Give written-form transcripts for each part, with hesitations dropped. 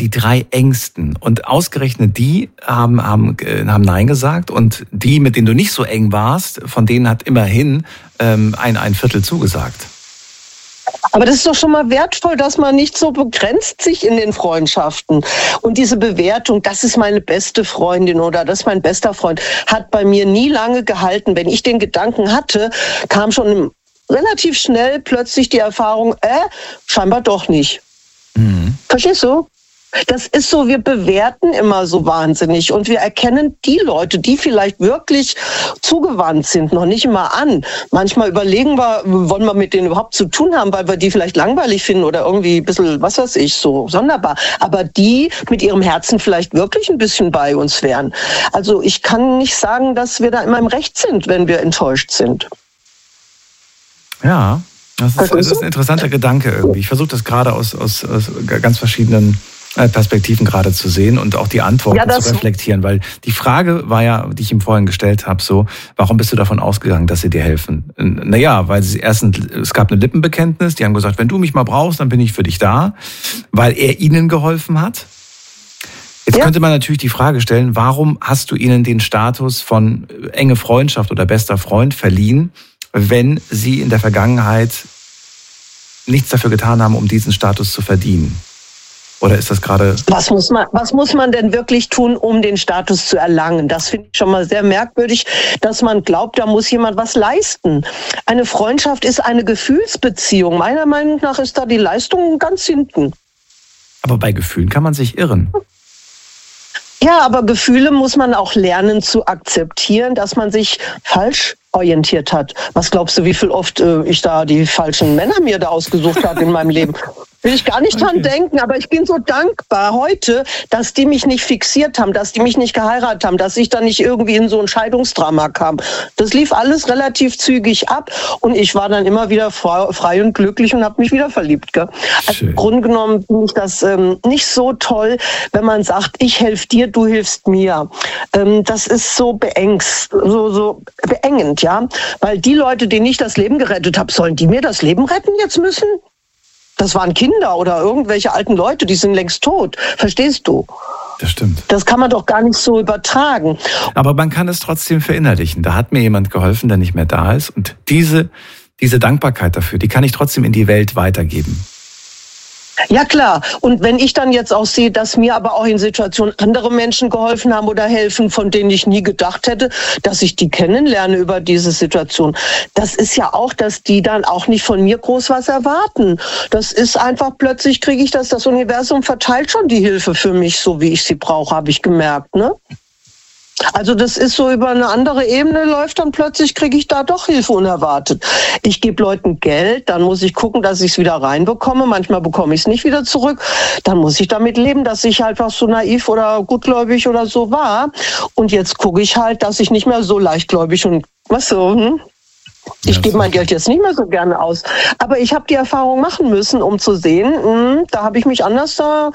die 3 Engsten. Und ausgerechnet die haben Nein gesagt. Und die, mit denen du nicht so eng warst, von denen hat immerhin ein Viertel zugesagt. Aber das ist doch schon mal wertvoll, dass man nicht so begrenzt sich in den Freundschaften. Und diese Bewertung, das ist meine beste Freundin oder das ist mein bester Freund, hat bei mir nie lange gehalten. Wenn ich den Gedanken hatte, kam schon relativ schnell plötzlich die Erfahrung, scheinbar doch nicht. Mhm. Verstehst du? Das ist so, wir bewerten immer so wahnsinnig und wir erkennen die Leute, die vielleicht wirklich zugewandt sind, noch nicht immer an. Manchmal überlegen wir, wollen wir mit denen überhaupt zu tun haben, weil wir die vielleicht langweilig finden oder irgendwie ein bisschen, was weiß ich, so sonderbar. Aber die mit ihrem Herzen vielleicht wirklich ein bisschen bei uns wären. Also ich kann nicht sagen, dass wir da immer im Recht sind, wenn wir enttäuscht sind. Ja, das ist ein interessanter Gedanke irgendwie. Ich versuche das gerade aus ganz verschiedenen Perspektiven gerade zu sehen und auch die Antworten zu reflektieren, weil die Frage war ja, die ich ihm vorhin gestellt habe, so, warum bist du davon ausgegangen, dass sie dir helfen? Naja, weil es gab eine Lippenbekenntnis, die haben gesagt, wenn du mich mal brauchst, dann bin ich für dich da, weil er ihnen geholfen hat. Jetzt könnte man natürlich die Frage stellen, warum hast du ihnen den Status von enge Freundschaft oder bester Freund verliehen, wenn sie in der Vergangenheit nichts dafür getan haben, um diesen Status zu verdienen? Oder ist das gerade... Was muss man denn wirklich tun, um den Status zu erlangen? Das finde ich schon mal sehr merkwürdig, dass man glaubt, da muss jemand was leisten. Eine Freundschaft ist eine Gefühlsbeziehung. Meiner Meinung nach ist da die Leistung ganz hinten. Aber bei Gefühlen kann man sich irren. Ja, aber Gefühle muss man auch lernen zu akzeptieren, dass man sich falsch orientiert hat. Was glaubst du, wie viel oft ich da die falschen Männer mir da ausgesucht habe in meinem Leben? Will ich gar nicht dran denken, aber ich bin so dankbar heute, dass die mich nicht fixiert haben, dass die mich nicht geheiratet haben, dass ich da nicht irgendwie in so ein Scheidungsdrama kam. Das lief alles relativ zügig ab und ich war dann immer wieder frei und glücklich und habe mich wieder verliebt. Gell? Also im Grunde genommen finde ich das nicht so toll, wenn man sagt, ich helfe dir, du hilfst mir. Das ist so so beengend, ja, weil die Leute, denen ich das Leben gerettet habe, sollen die mir das Leben retten jetzt müssen? Das waren Kinder oder irgendwelche alten Leute, die sind längst tot. Verstehst du? Das stimmt. Das kann man doch gar nicht so übertragen. Aber man kann es trotzdem verinnerlichen. Da hat mir jemand geholfen, der nicht mehr da ist. Und diese Dankbarkeit dafür, die kann ich trotzdem in die Welt weitergeben. Ja klar, und wenn ich dann jetzt auch sehe, dass mir aber auch in Situationen andere Menschen geholfen haben oder helfen, von denen ich nie gedacht hätte, dass ich die kennenlerne über diese Situation. Das ist ja auch, dass die dann auch nicht von mir groß was erwarten. Das ist einfach, plötzlich kriege ich das Universum verteilt schon die Hilfe für mich, so wie ich sie brauche, habe ich gemerkt, ne? Also das ist so, über eine andere Ebene läuft, dann plötzlich kriege ich da doch Hilfe unerwartet. Ich gebe Leuten Geld, dann muss ich gucken, dass ich es wieder reinbekomme. Manchmal bekomme ich es nicht wieder zurück. Dann muss ich damit leben, dass ich halt was so naiv oder gutgläubig oder so war. Und jetzt gucke ich halt, dass ich nicht mehr so leichtgläubig und was so, Ich gebe mein Geld jetzt nicht mehr so gerne aus. Aber ich habe die Erfahrung machen müssen, um zu sehen, da habe ich mich ein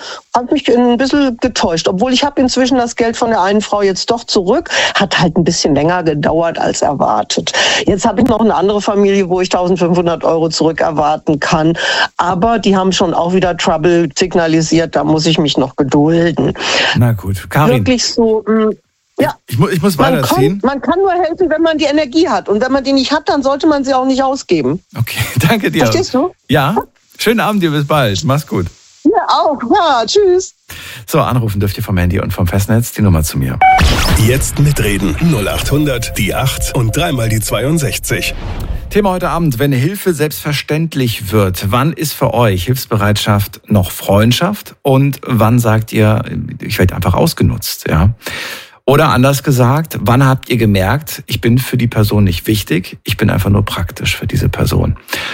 bisschen getäuscht. Obwohl ich habe inzwischen das Geld von der einen Frau jetzt doch zurück. Hat halt ein bisschen länger gedauert als erwartet. Jetzt habe ich noch eine andere Familie, wo ich 1.500 € zurück erwarten kann. Aber die haben schon auch wieder Trouble signalisiert. Da muss ich mich noch gedulden. Na gut, Karin. Wirklich so... Ja, ich muss weiterziehen. Man kann nur helfen, wenn man die Energie hat. Und wenn man die nicht hat, dann sollte man sie auch nicht ausgeben. Okay, danke dir. Verstehst du? Ja, schönen Abend dir, bis bald. Mach's gut. Ja, auch. Ja, tschüss. So, anrufen dürft ihr vom Handy und vom Festnetz die Nummer zu mir. Jetzt mitreden. 0800 die 8 und 3 die 62. Thema heute Abend, wenn Hilfe selbstverständlich wird. Wann ist für euch Hilfsbereitschaft noch Freundschaft? Und wann sagt ihr, ich werde einfach ausgenutzt, ja? Oder anders gesagt, wann habt ihr gemerkt, ich bin für die Person nicht wichtig, ich bin einfach nur praktisch für diese Person?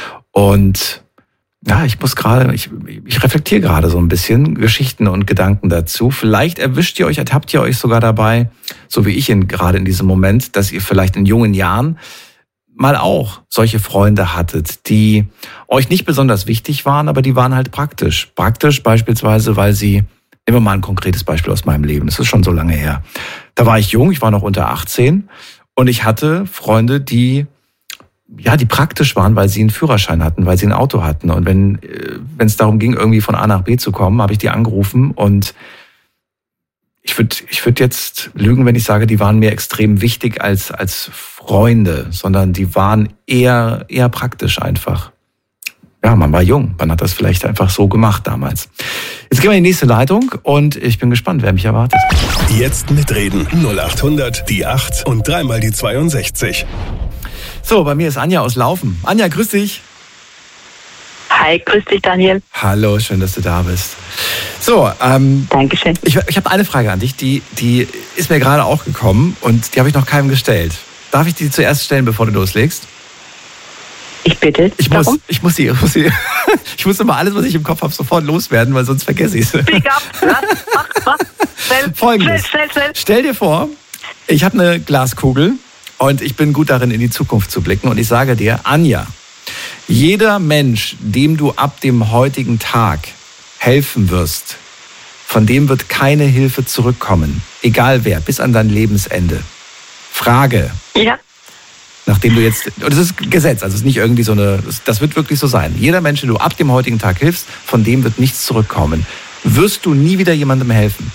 Und ja, ich reflektiere gerade so ein bisschen Geschichten und Gedanken dazu. Vielleicht ertappt ihr euch sogar dabei, so wie ich gerade in diesem Moment, dass ihr vielleicht in jungen Jahren mal auch solche Freunde hattet, die euch nicht besonders wichtig waren, aber die waren halt praktisch. Praktisch beispielsweise, weil sie... Nehmen wir mal ein konkretes Beispiel aus meinem Leben. Das ist schon so lange her. Da war ich jung, ich war noch unter 18 und ich hatte Freunde, die die praktisch waren, weil sie einen Führerschein hatten, weil sie ein Auto hatten. Und wenn es darum ging, irgendwie von A nach B zu kommen, habe ich die angerufen. Und ich würd jetzt lügen, wenn ich sage, die waren mir extrem wichtig als Freunde, sondern die waren eher praktisch einfach. Ja, man war jung, man hat das vielleicht einfach so gemacht damals. Jetzt gehen wir in die nächste Leitung und ich bin gespannt, wer mich erwartet. Jetzt mitreden. 0800 die 8 und dreimal die 62. So, bei mir ist Anja aus Laufen. Anja, grüß dich. Hi, grüß dich, Daniel. Hallo, schön, dass du da bist. So, Dankeschön. Ich habe eine Frage an dich, die ist mir gerade auch gekommen und die habe ich noch keinem gestellt. Darf ich die zuerst stellen, bevor du loslegst? Ich bitte. Ich muss immer alles, was ich im Kopf habe, sofort loswerden, weil sonst vergesse ich es. Pick up. Mach. Folgendes. Schnell. Stell dir vor, ich habe eine Glaskugel und ich bin gut darin, in die Zukunft zu blicken. Und ich sage dir, Anja, jeder Mensch, dem du ab dem heutigen Tag helfen wirst, von dem wird keine Hilfe zurückkommen. Egal wer, bis an dein Lebensende. Frage. Ja. Nachdem du jetzt, und das ist Gesetz, also es ist nicht irgendwie so das wird wirklich so sein. Jeder Mensch, dem du ab dem heutigen Tag hilfst, von dem wird nichts zurückkommen. Wirst du nie wieder jemandem helfen?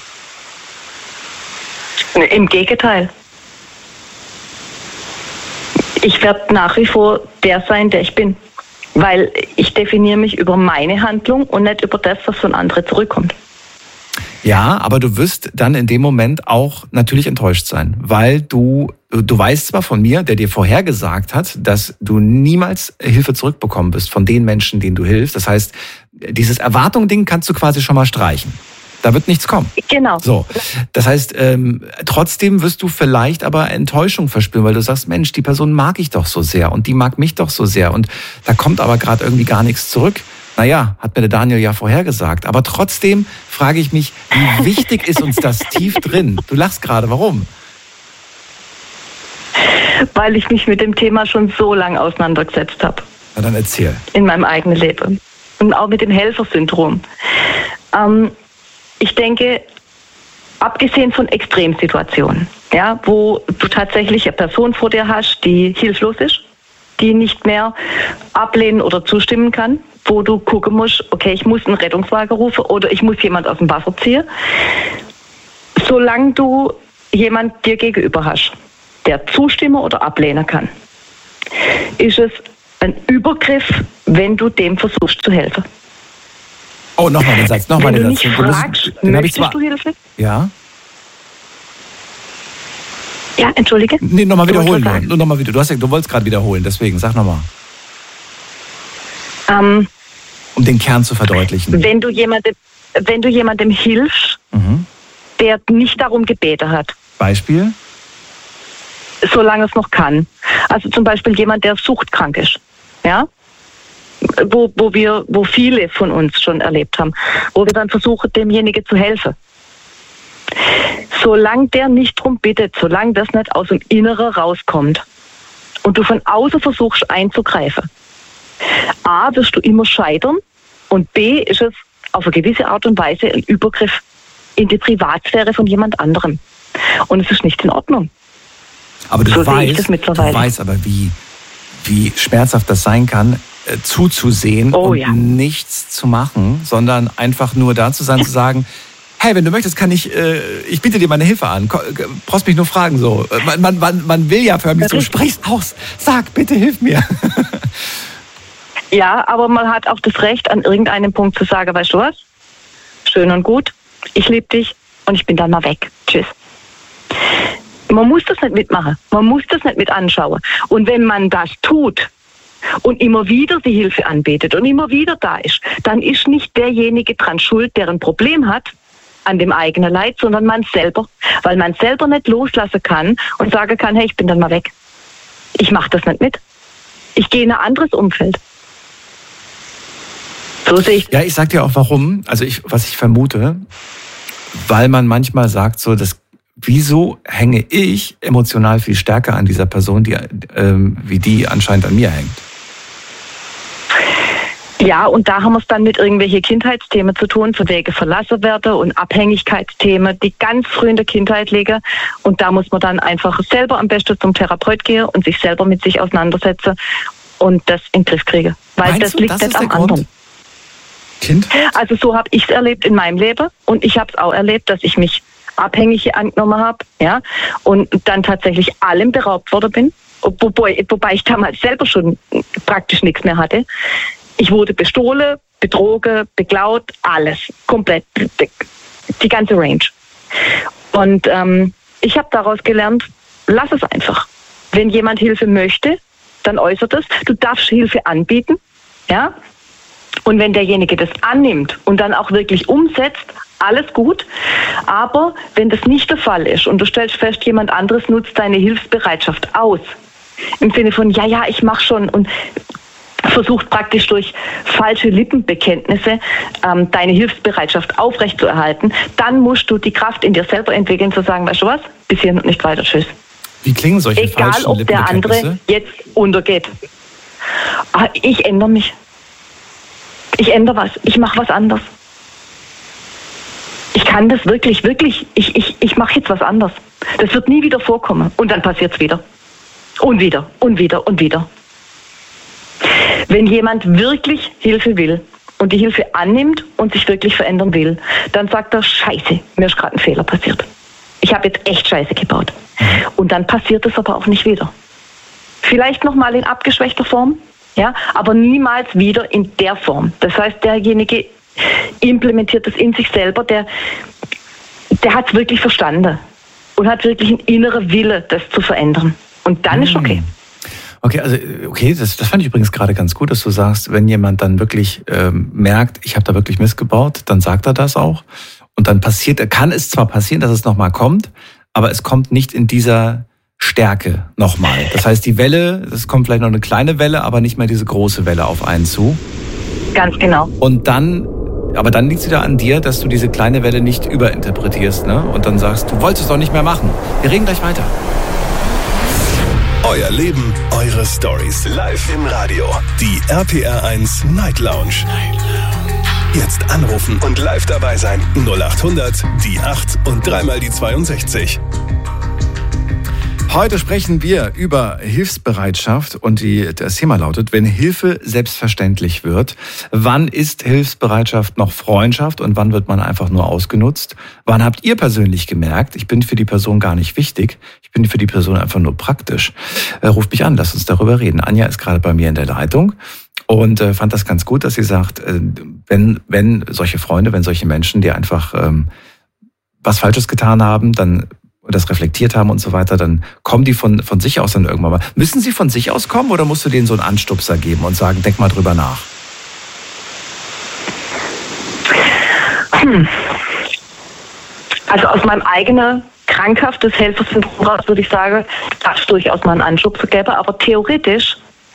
Im Gegenteil. Ich werde nach wie vor der sein, der ich bin. Weil ich definiere mich über meine Handlung und nicht über das, was von anderen zurückkommt. Ja, aber du wirst dann in dem Moment auch natürlich enttäuscht sein, weil du weißt zwar von mir, der dir vorhergesagt hat, dass du niemals Hilfe zurückbekommen wirst von den Menschen, denen du hilfst. Das heißt, dieses Erwartung-Ding kannst du quasi schon mal streichen. Da wird nichts kommen. Genau. So, das heißt, trotzdem wirst du vielleicht aber Enttäuschung verspüren, weil du sagst, Mensch, die Person mag ich doch so sehr und die mag mich doch so sehr und da kommt aber gerade irgendwie gar nichts zurück. Naja, hat mir der Daniel ja vorhergesagt. Aber trotzdem frage ich mich, wie wichtig ist uns das tief drin? Du lachst gerade, warum? Weil ich mich mit dem Thema schon so lange auseinandergesetzt habe. Na dann erzähl. In meinem eigenen Leben. Und auch mit dem Helfersyndrom. Ich denke, abgesehen von Extremsituationen, ja, wo du tatsächlich eine Person vor dir hast, die hilflos ist, die nicht mehr ablehnen oder zustimmen kann, wo du gucken musst, okay, ich muss einen Rettungswagen rufen oder ich muss jemand aus dem Wasser ziehen. Solange du jemand dir gegenüber hast, der zustimmen oder ablehnen kann, ist es ein Übergriff, wenn du dem versuchst zu helfen. Oh, nochmal den Satz, nochmal den Satz. Wenn du nicht fragst, möchtest du Hilfe? Ja. Ja, entschuldige. Nee, nochmal wiederholen. Nur nochmal wieder. Du wolltest gerade wiederholen, deswegen, sag nochmal. Um den Kern zu verdeutlichen. Wenn du jemandem hilfst, der nicht darum gebeten hat. Beispiel? Solange es noch kann. Also zum Beispiel jemand, der suchtkrank ist. Ja? Wo viele von uns schon erlebt haben. Wo wir dann versuchen, demjenigen zu helfen. Solange der nicht drum bittet, solange das nicht aus dem Inneren rauskommt und du von außen versuchst einzugreifen, A, wirst du immer scheitern und B, ist es auf eine gewisse Art und Weise ein Übergriff in die Privatsphäre von jemand anderem. Und es ist nicht in Ordnung. Aber du weißt aber, wie schmerzhaft das sein kann, zuzusehen und nichts zu machen, sondern einfach nur da zu sein, zu sagen, hey, wenn du möchtest, kann ich biete dir meine Hilfe an. Brauchst mich nur fragen so. Man will ja förmlich so, sprich's aus. Sag, bitte hilf mir. Ja, aber man hat auch das Recht, an irgendeinem Punkt zu sagen, weißt du was? Schön und gut, ich liebe dich und ich bin dann mal weg. Tschüss. Man muss das nicht mitmachen. Man muss das nicht mit anschauen. Und wenn man das tut und immer wieder die Hilfe anbietet und immer wieder da ist, dann ist nicht derjenige dran schuld, der ein Problem hat an dem eigenen Leid, sondern man selber. Weil man selber nicht loslassen kann und sagen kann, hey, ich bin dann mal weg. Ich mache das nicht mit. Ich gehe in ein anderes Umfeld. So sehe ich. Ja, ich sag dir auch warum. Also was ich vermute, weil man manchmal sagt so, wieso hänge ich emotional viel stärker an dieser Person, wie die anscheinend an mir hängt? Ja, und da haben wir es dann mit irgendwelchen Kindheitsthemen zu tun, von wegen verlassen werden und Abhängigkeitsthemen, die ganz früh in der Kindheit liegen. Und da muss man dann einfach selber am besten zum Therapeut gehen und sich selber mit sich auseinandersetzen und das in den Griff kriegen. Weil das liegt nicht am anderen. Kindheit? Also so habe ich es erlebt in meinem Leben und ich habe es auch erlebt, dass ich mich abhängig angenommen habe, ja, und dann tatsächlich allem beraubt worden bin, wobei ich damals selber schon praktisch nichts mehr hatte. Ich wurde bestohlen, betrogen, beklaut, alles, komplett, die ganze Range. Und ich habe daraus gelernt, lass es einfach. Wenn jemand Hilfe möchte, dann äußert es. Du darfst Hilfe anbieten, ja. Und wenn derjenige das annimmt und dann auch wirklich umsetzt, alles gut. Aber wenn das nicht der Fall ist und du stellst fest, jemand anderes nutzt deine Hilfsbereitschaft aus, im Sinne von, ja, ich mache schon und versucht praktisch durch falsche Lippenbekenntnisse deine Hilfsbereitschaft aufrechtzuerhalten, dann musst du die Kraft in dir selber entwickeln, zu sagen, weißt du was, bis hier und nicht weiter, tschüss. Wie klingen solche Egal, falschen ob der andere jetzt untergeht. Ich ändere mich. Ich ändere was. Ich mache was anderes. Ich kann das wirklich, ich mache jetzt was anderes. Das wird nie wieder vorkommen. Und dann passiert es wieder. Und wieder, und wieder, und wieder. Wenn jemand wirklich Hilfe will und die Hilfe annimmt und sich wirklich verändern will, dann sagt er, Scheiße, mir ist gerade ein Fehler passiert. Ich habe jetzt echt Scheiße gebaut. Und dann passiert es aber auch nicht wieder. Vielleicht nochmal in abgeschwächter Form, ja, aber niemals wieder in der Form. Das heißt, derjenige implementiert das in sich selber, der hat es wirklich verstanden und hat wirklich einen inneren Wille, das zu verändern. Und dann ist okay. Okay, das fand ich übrigens gerade ganz gut, dass du sagst, wenn jemand dann wirklich merkt, ich habe da wirklich Mist gebaut, dann sagt er das auch. Und dann kann es zwar passieren, dass es nochmal kommt, aber es kommt nicht in dieser Stärke nochmal. Das heißt, die Welle, es kommt vielleicht noch eine kleine Welle, aber nicht mehr diese große Welle auf einen zu. Ganz genau. Und dann liegt es wieder an dir, dass du diese kleine Welle nicht überinterpretierst, ne? Und dann sagst, du wolltest es doch nicht mehr machen. Wir reden gleich weiter. Euer Leben, eure Stories. Live im Radio. Die RPR1 Night Lounge. Jetzt anrufen und live dabei sein. 0800 die 8 und 3 die 62. Heute sprechen wir über Hilfsbereitschaft und das Thema lautet, wenn Hilfe selbstverständlich wird, wann ist Hilfsbereitschaft noch Freundschaft und wann wird man einfach nur ausgenutzt? Wann habt ihr persönlich gemerkt, ich bin für die Person gar nicht wichtig, ich bin für die Person einfach nur praktisch? Ruft mich an, lasst uns darüber reden. Anja ist gerade bei mir in der Leitung und fand das ganz gut, dass sie sagt, wenn solche Freunde, wenn solche Menschen, die einfach was Falsches getan haben, dann das reflektiert haben und so weiter, dann kommen die von sich aus dann irgendwann mal. Müssen sie von sich aus kommen oder musst du denen so einen Anstupser geben und sagen, denk mal drüber nach? Also aus meinem eigenen krankhaftes Helfersyndrom raus würde ich sagen, darf es durchaus mal einen Anstupser geben, aber theoretisch,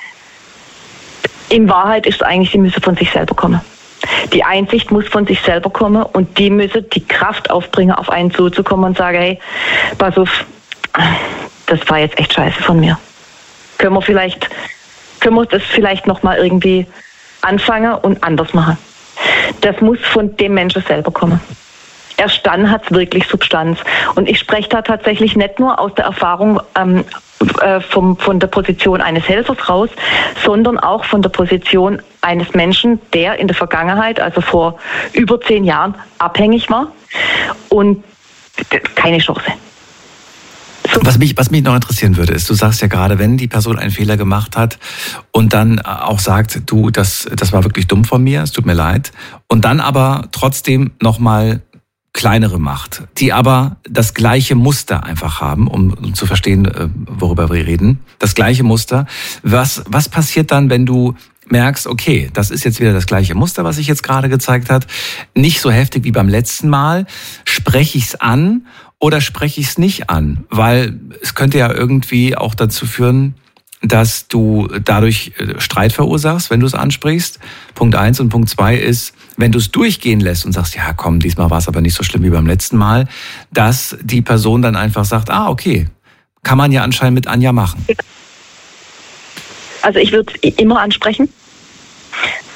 in Wahrheit ist es eigentlich, sie müssen von sich selber kommen. Die Einsicht muss von sich selber kommen und die müssen die Kraft aufbringen, auf einen zuzukommen und sagen, hey, pass auf, das war jetzt echt scheiße von mir. Können wir das vielleicht nochmal irgendwie anfangen und anders machen. Das muss von dem Menschen selber kommen. Erst dann hat es wirklich Substanz. Und ich spreche da tatsächlich nicht nur aus der Erfahrung von der Position eines Helfers raus, sondern auch von der Position eines Menschen, der in der Vergangenheit, also vor über 10 Jahren, abhängig war und keine Chance. So. Was mich noch interessieren würde, ist, du sagst ja gerade, wenn die Person einen Fehler gemacht hat und dann auch sagt, du, das war wirklich dumm von mir, es tut mir leid, und dann aber trotzdem nochmal kleinere macht, die aber das gleiche Muster einfach haben, um zu verstehen, worüber wir reden. Das gleiche Muster. Was passiert dann, wenn du merkst, okay, das ist jetzt wieder das gleiche Muster, was sich jetzt gerade gezeigt hat. Nicht so heftig wie beim letzten Mal. Spreche ich es an oder spreche ich es nicht an? Weil es könnte ja irgendwie auch dazu führen, dass du dadurch Streit verursachst, wenn du es ansprichst. Punkt 1 und Punkt 2 ist, wenn du es durchgehen lässt und sagst, ja komm, diesmal war es aber nicht so schlimm wie beim letzten Mal, dass die Person dann einfach sagt, okay, kann man ja anscheinend mit Anja machen. Also ich würde es immer ansprechen,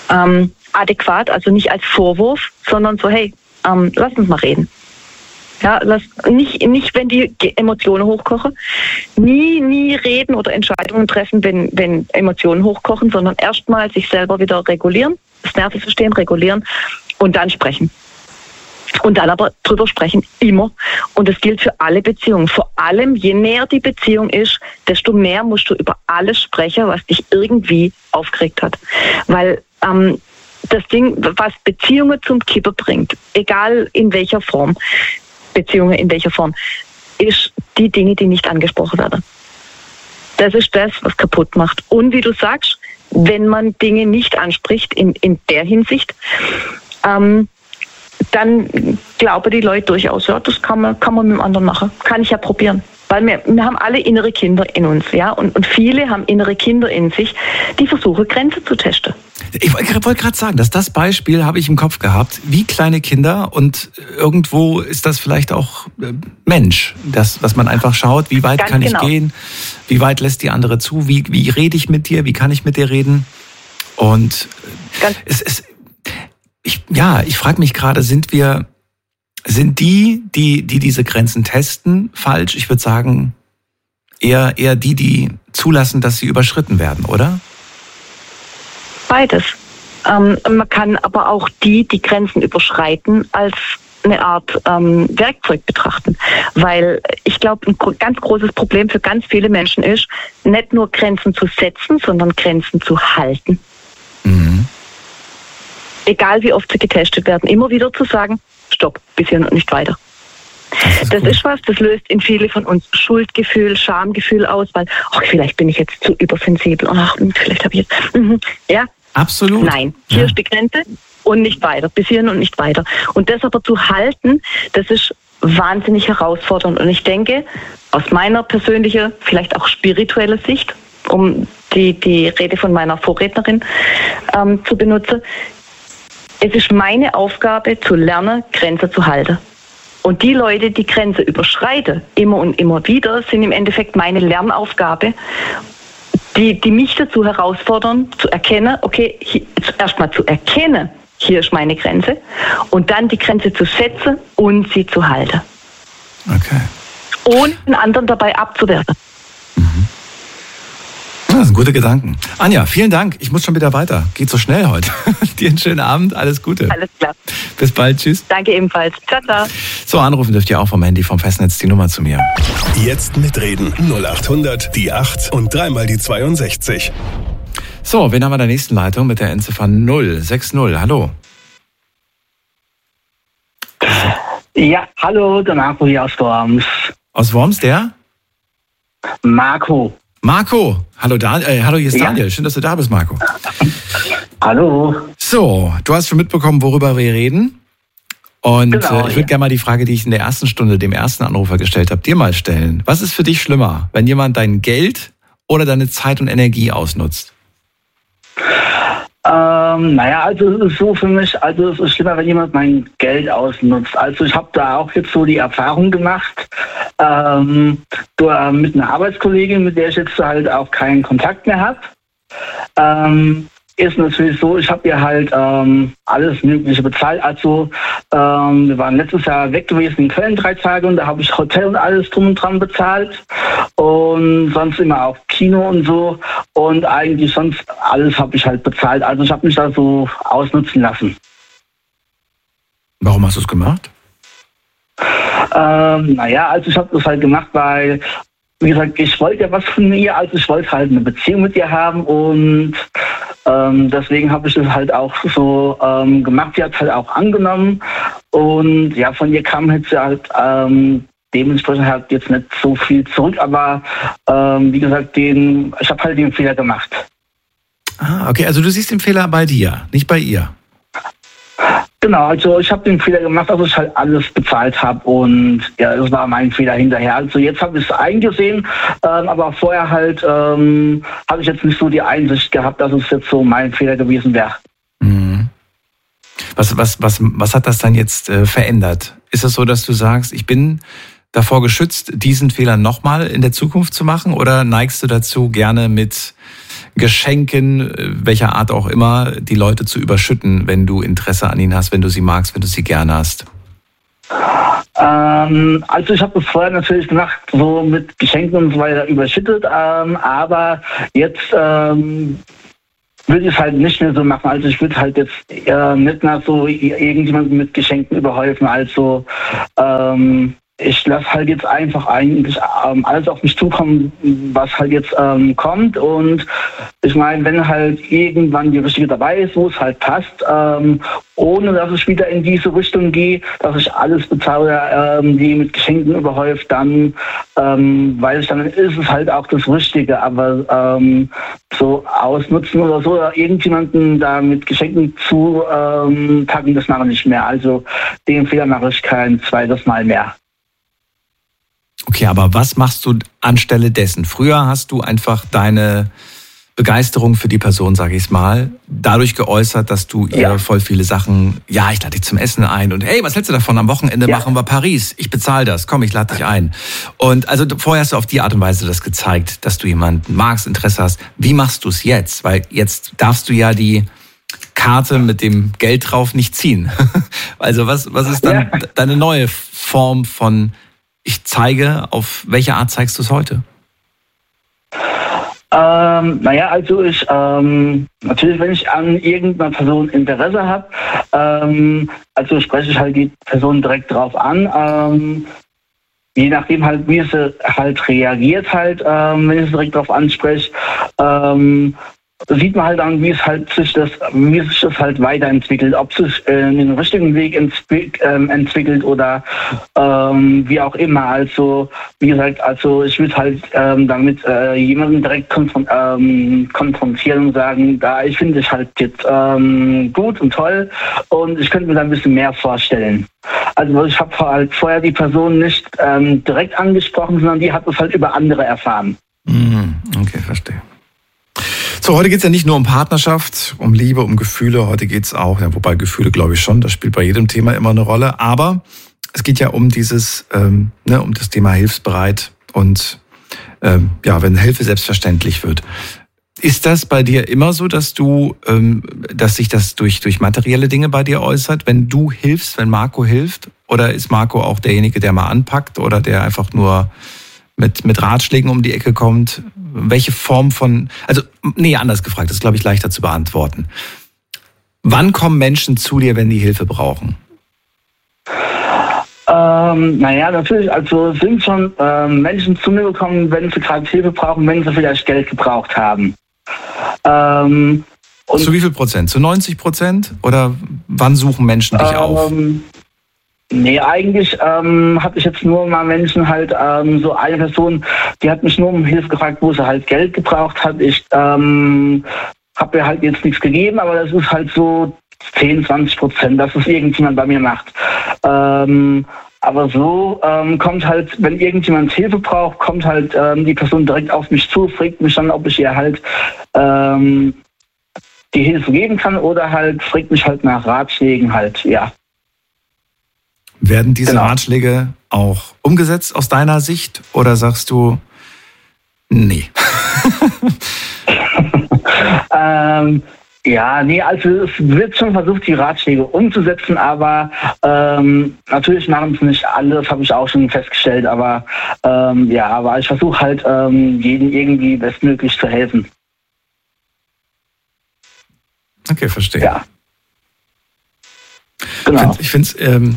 adäquat, also nicht als Vorwurf, sondern so, hey, lass uns mal reden. Ja, nicht, wenn die Emotionen hochkochen. Nie reden oder Entscheidungen treffen, wenn Emotionen hochkochen, sondern erstmal sich selber wieder regulieren, das Nervensystem regulieren und dann sprechen. Und dann aber drüber sprechen, immer. Und das gilt für alle Beziehungen. Vor allem, je näher die Beziehung ist, desto mehr musst du über alles sprechen, was dich irgendwie aufgeregt hat. Weil das Ding, was Beziehungen zum Kippen bringt, egal in welcher Form, Beziehungen in welcher Form, ist die Dinge, die nicht angesprochen werden. Das ist das, was kaputt macht. Und wie du sagst, wenn man Dinge nicht anspricht in der Hinsicht, dann glauben die Leute durchaus, ja, das kann man mit dem anderen machen. Kann ich ja probieren. Weil wir haben alle innere Kinder in uns, ja, und viele haben innere Kinder in sich, die versuchen, Grenzen zu testen. Ich wollte gerade sagen, dass das Beispiel habe ich im Kopf gehabt, wie kleine Kinder, und irgendwo ist das vielleicht auch Mensch, dass man einfach schaut, wie weit kann ich gehen, wie weit lässt die andere zu, wie rede ich mit dir, wie kann ich mit dir reden, und ich frage mich gerade, sind die diese Grenzen testen, falsch? Ich würde sagen, eher die zulassen, dass sie überschritten werden, oder? Beides. Man kann aber auch die Grenzen überschreiten, als eine Art Werkzeug betrachten. Weil ich glaube, ein ganz großes Problem für ganz viele Menschen ist, nicht nur Grenzen zu setzen, sondern Grenzen zu halten. Mhm. Egal wie oft sie getestet werden, immer wieder zu sagen, stopp, bis hier und nicht weiter. Das ist was, das löst in viele von uns Schuldgefühl, Schamgefühl aus, weil, vielleicht bin ich jetzt zu übersensibel, vielleicht habe ich jetzt, ja. Absolut. Nein, hier ist die Grenze und nicht weiter, bis hierhin und nicht weiter. Und das aber zu halten, das ist wahnsinnig herausfordernd. Und ich denke, aus meiner persönlichen, vielleicht auch spirituellen Sicht, um die Rede von meiner Vorrednerin zu benutzen, es ist meine Aufgabe, zu lernen, Grenzen zu halten. Und die Leute, die Grenze überschreiten, immer und immer wieder, sind im Endeffekt meine Lernaufgabe, die mich dazu herausfordern, zu erkennen, erstmal zu erkennen, hier ist meine Grenze, und dann die Grenze zu setzen und sie zu halten. Okay. Ohne den anderen dabei abzuwerten. Mhm. Das sind gute Gedanken. Anja, vielen Dank. Ich muss schon wieder weiter. Geht so schnell heute. Dir einen schönen Abend. Alles Gute. Alles klar. Bis bald. Tschüss. Danke ebenfalls. Ciao, ciao. So, anrufen dürft ihr auch vom Handy, vom Festnetz, die Nummer zu mir. Jetzt mitreden. 0800 die 8 und dreimal die 62. So, wen haben wir in der nächsten Leitung mit der Endziffer 060? Hallo. Ja, hallo, der Marco hier aus Worms. Aus Worms, der? Marco, hallo, hallo, hier ist Daniel. Schön, dass du da bist, Marco. Hallo. So, du hast schon mitbekommen, worüber wir reden. Und genau, ich würde gerne mal die Frage, die ich in der ersten Stunde dem ersten Anrufer gestellt habe, dir mal stellen. Was ist für dich schlimmer, wenn jemand dein Geld oder deine Zeit und Energie ausnutzt? Also es ist so für mich, es ist schlimmer, wenn jemand mein Geld ausnutzt. Also ich habe da auch jetzt so die Erfahrung gemacht, mit einer Arbeitskollegin, mit der ich jetzt halt auch keinen Kontakt mehr habe. Ist natürlich so, ich habe ihr halt alles Mögliche bezahlt. Also wir waren letztes Jahr weg gewesen in Köln 3 Tage und da habe ich Hotel und alles drum und dran bezahlt. Und sonst immer auch Kino und so. Und eigentlich sonst alles habe ich halt bezahlt. Also ich habe mich da so ausnutzen lassen. Warum hast du es gemacht? Also ich habe das halt gemacht, weil, wie gesagt, ich wollte ja was von ihr, also ich wollte halt eine Beziehung mit ihr haben und deswegen habe ich das halt auch so gemacht. Sie hat halt auch angenommen und ja, von ihr kam jetzt halt dementsprechend halt jetzt nicht so viel zurück, aber wie gesagt, ich habe halt den Fehler gemacht. Ah, okay, also du siehst den Fehler bei dir, nicht bei ihr. Genau, also ich habe den Fehler gemacht, dass ich halt alles bezahlt habe und ja, das war mein Fehler hinterher. Also jetzt habe ich es eingesehen, aber vorher halt habe ich jetzt nicht so die Einsicht gehabt, dass es jetzt so mein Fehler gewesen wäre. Mhm. Was hat das dann jetzt verändert? Ist es so, dass du sagst, ich bin davor geschützt, diesen Fehler nochmal in der Zukunft zu machen, oder neigst du dazu, gerne mit Geschenken, welcher Art auch immer, die Leute zu überschütten, wenn du Interesse an ihnen hast, wenn du sie magst, wenn du sie gerne hast? Also ich habe das vorher natürlich gemacht, so mit Geschenken und so weiter überschüttet, aber jetzt würde ich es halt nicht mehr so machen. Also ich würde halt jetzt nicht mehr so irgendjemanden mit Geschenken überhäufen. Also ich lasse halt jetzt einfach eigentlich alles auf mich zukommen, was halt jetzt kommt. Und ich meine, wenn halt irgendwann die richtige dabei ist, wo es halt passt, ohne dass ich wieder in diese Richtung gehe, dass ich alles bezahle, die mit Geschenken überhäuft, dann weiß ich, dann ist es halt auch das Richtige. Aber so ausnutzen oder so, oder irgendjemanden da mit Geschenken zu packen, das mache ich nicht mehr. Also den Fehler mache ich kein zweites Mal mehr. Okay, aber was machst du anstelle dessen? Früher hast du einfach deine Begeisterung für die Person, sage ich es mal, dadurch geäußert, dass du ihr voll viele Sachen, ich lade dich zum Essen ein und hey, was hältst du davon? Am Wochenende machen wir Paris, ich bezahle das, komm, ich lade dich ein. Und also vorher hast du auf die Art und Weise das gezeigt, dass du jemanden magst, Interesse hast. Wie machst du es jetzt? Weil jetzt darfst du ja die Karte mit dem Geld drauf nicht ziehen. Also was ist dann deine neue Form von ich zeige, auf welche Art zeigst du es heute? Also ich, natürlich, wenn ich an irgendeiner Person Interesse habe, also spreche ich halt die Person direkt drauf an, je nachdem halt, wie sie halt reagiert halt, wenn ich sie direkt drauf anspreche, sieht man halt dann, wie sich das halt weiterentwickelt, ob es sich in den richtigen Weg entwickelt oder wie auch immer. Also wie gesagt, also ich würde halt damit jemanden direkt konfrontieren und sagen, ich finde dich halt jetzt gut und toll und ich könnte mir da ein bisschen mehr vorstellen. Also ich habe halt vorher die Person nicht direkt angesprochen, sondern die hat es halt über andere erfahren. Okay, verstehe. So, heute geht es ja nicht nur um Partnerschaft, um Liebe, um Gefühle. Heute geht es auch, wobei Gefühle glaube ich schon, das spielt bei jedem Thema immer eine Rolle. Aber es geht ja um dieses, um das Thema hilfsbereit und wenn Hilfe selbstverständlich wird. Ist das bei dir immer so, dass dass sich das durch materielle Dinge bei dir äußert, wenn du hilfst, wenn Marco hilft? Oder ist Marco auch derjenige, der mal anpackt oder der einfach nur mit Ratschlägen um die Ecke kommt? Welche Form anders gefragt, das ist, glaube ich, leichter zu beantworten. Wann kommen Menschen zu dir, wenn die Hilfe brauchen? Natürlich, also sind schon Menschen zu mir gekommen, wenn sie gerade Hilfe brauchen, wenn sie vielleicht Geld gebraucht haben. Zu wie viel Prozent? Zu 90%? Oder wann suchen Menschen dich auf? Nee, eigentlich habe ich jetzt nur mal Menschen halt, so eine Person, die hat mich nur um Hilfe gefragt, wo sie halt Geld gebraucht hat. Ich habe ihr halt jetzt nichts gegeben, aber das ist halt so 10-20%, dass es irgendjemand bei mir macht. Aber so kommt halt, wenn irgendjemand Hilfe braucht, kommt halt die Person direkt auf mich zu, fragt mich dann, ob ich ihr halt die Hilfe geben kann oder halt fragt mich halt nach Ratschlägen halt, Werden diese Ratschläge auch umgesetzt aus deiner Sicht oder sagst du, nee? Also es wird schon versucht, die Ratschläge umzusetzen, aber natürlich machen es nicht alle, das habe ich auch schon festgestellt, aber aber ich versuche halt jedem irgendwie bestmöglich zu helfen. Okay, verstehe. Ja. Genau. Ich finde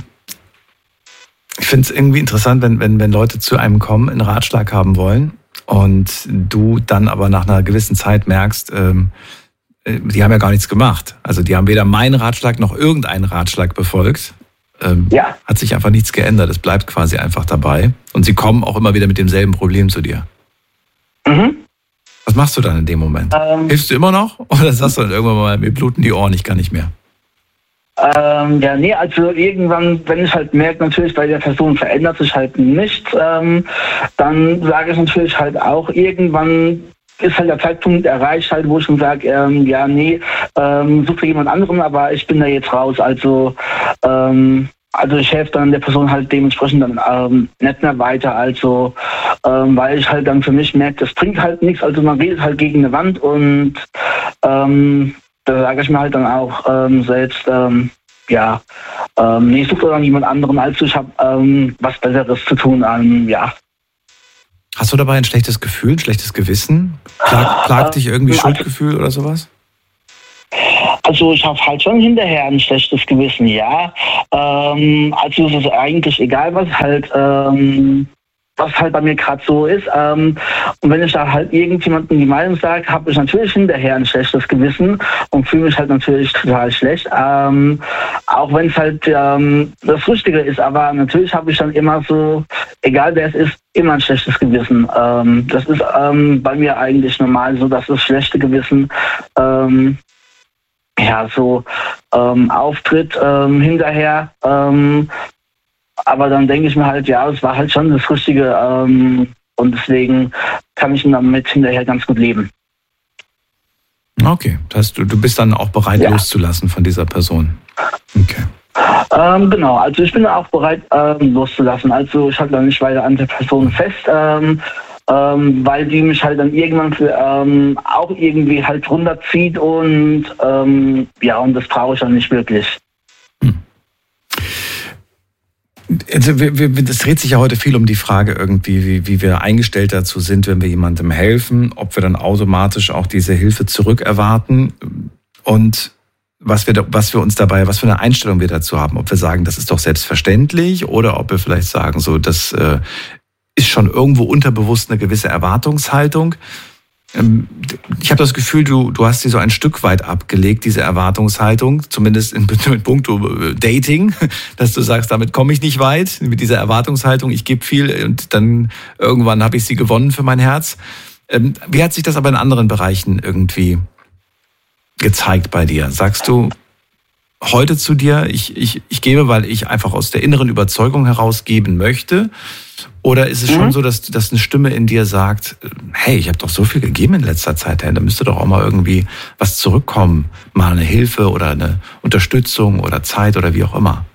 es irgendwie interessant, wenn Leute zu einem kommen, einen Ratschlag haben wollen und du dann aber nach einer gewissen Zeit merkst, die haben ja gar nichts gemacht. Also die haben weder meinen Ratschlag noch irgendeinen Ratschlag befolgt. Hat sich einfach nichts geändert. Es bleibt quasi einfach dabei. Und sie kommen auch immer wieder mit demselben Problem zu dir. Mhm. Was machst du dann in dem Moment? Hilfst du immer noch? Oder sagst du dann irgendwann mal, mir bluten die Ohren, ich kann nicht mehr? Also irgendwann, wenn ich halt merke, natürlich bei der Person verändert sich halt nichts, dann sage ich natürlich halt auch, irgendwann ist halt der Zeitpunkt erreicht, halt, wo ich schon sage, such für jemand anderen, aber ich bin da jetzt raus. Also Also ich helfe dann der Person halt dementsprechend dann nicht mehr weiter, also weil ich halt dann für mich merke, das bringt halt nichts, also man redet halt gegen eine Wand und da sage ich mir halt dann auch selbst, nee, such doch dann jemand anderen, also ich habe was Besseres zu tun, Hast du dabei ein schlechtes Gefühl, ein schlechtes Gewissen? Plagt dich irgendwie Schuldgefühl oder sowas? Also ich habe halt schon hinterher ein schlechtes Gewissen, ja. Also es ist eigentlich egal, was halt bei mir gerade so ist. Und wenn ich da halt irgendjemandem die Meinung sage, habe ich natürlich hinterher ein schlechtes Gewissen und fühle mich halt natürlich total schlecht. Auch wenn es halt das Richtige ist, aber natürlich habe ich dann immer so, egal wer es ist, immer ein schlechtes Gewissen. Das ist bei mir eigentlich normal so, dass das schlechte Gewissen auftritt hinterher. Aber dann denke ich mir halt, ja, es war halt schon das Richtige und deswegen kann ich damit hinterher ganz gut leben. Okay, das heißt, du bist dann auch bereit, loszulassen von dieser Person. Okay. Genau, also ich bin auch bereit, loszulassen. Also ich halte dann nicht weiter an der Person fest, weil die mich halt dann irgendwann auch irgendwie halt runterzieht und und das brauche ich dann nicht wirklich. Also das dreht sich ja heute viel um die Frage irgendwie, wie wir eingestellt dazu sind, wenn wir jemandem helfen, ob wir dann automatisch auch diese Hilfe zurückerwarten und was für eine Einstellung wir dazu haben. Ob wir sagen, das ist doch selbstverständlich oder ob wir vielleicht sagen, so, das ist schon irgendwo unterbewusst eine gewisse Erwartungshaltung. Ich habe das Gefühl, du hast sie so ein Stück weit abgelegt, diese Erwartungshaltung, zumindest in puncto Dating, dass du sagst, damit komme ich nicht weit, mit dieser Erwartungshaltung, ich gebe viel und dann irgendwann habe ich sie gewonnen für mein Herz. Wie hat sich das aber in anderen Bereichen irgendwie gezeigt bei dir? Sagst du heute zu dir, ich gebe, weil ich einfach aus der inneren Überzeugung heraus geben möchte? Oder ist es schon so, dass eine Stimme in dir sagt, hey, ich habe doch so viel gegeben in letzter Zeit, da müsste doch auch mal irgendwie was zurückkommen, mal eine Hilfe oder eine Unterstützung oder Zeit oder wie auch immer?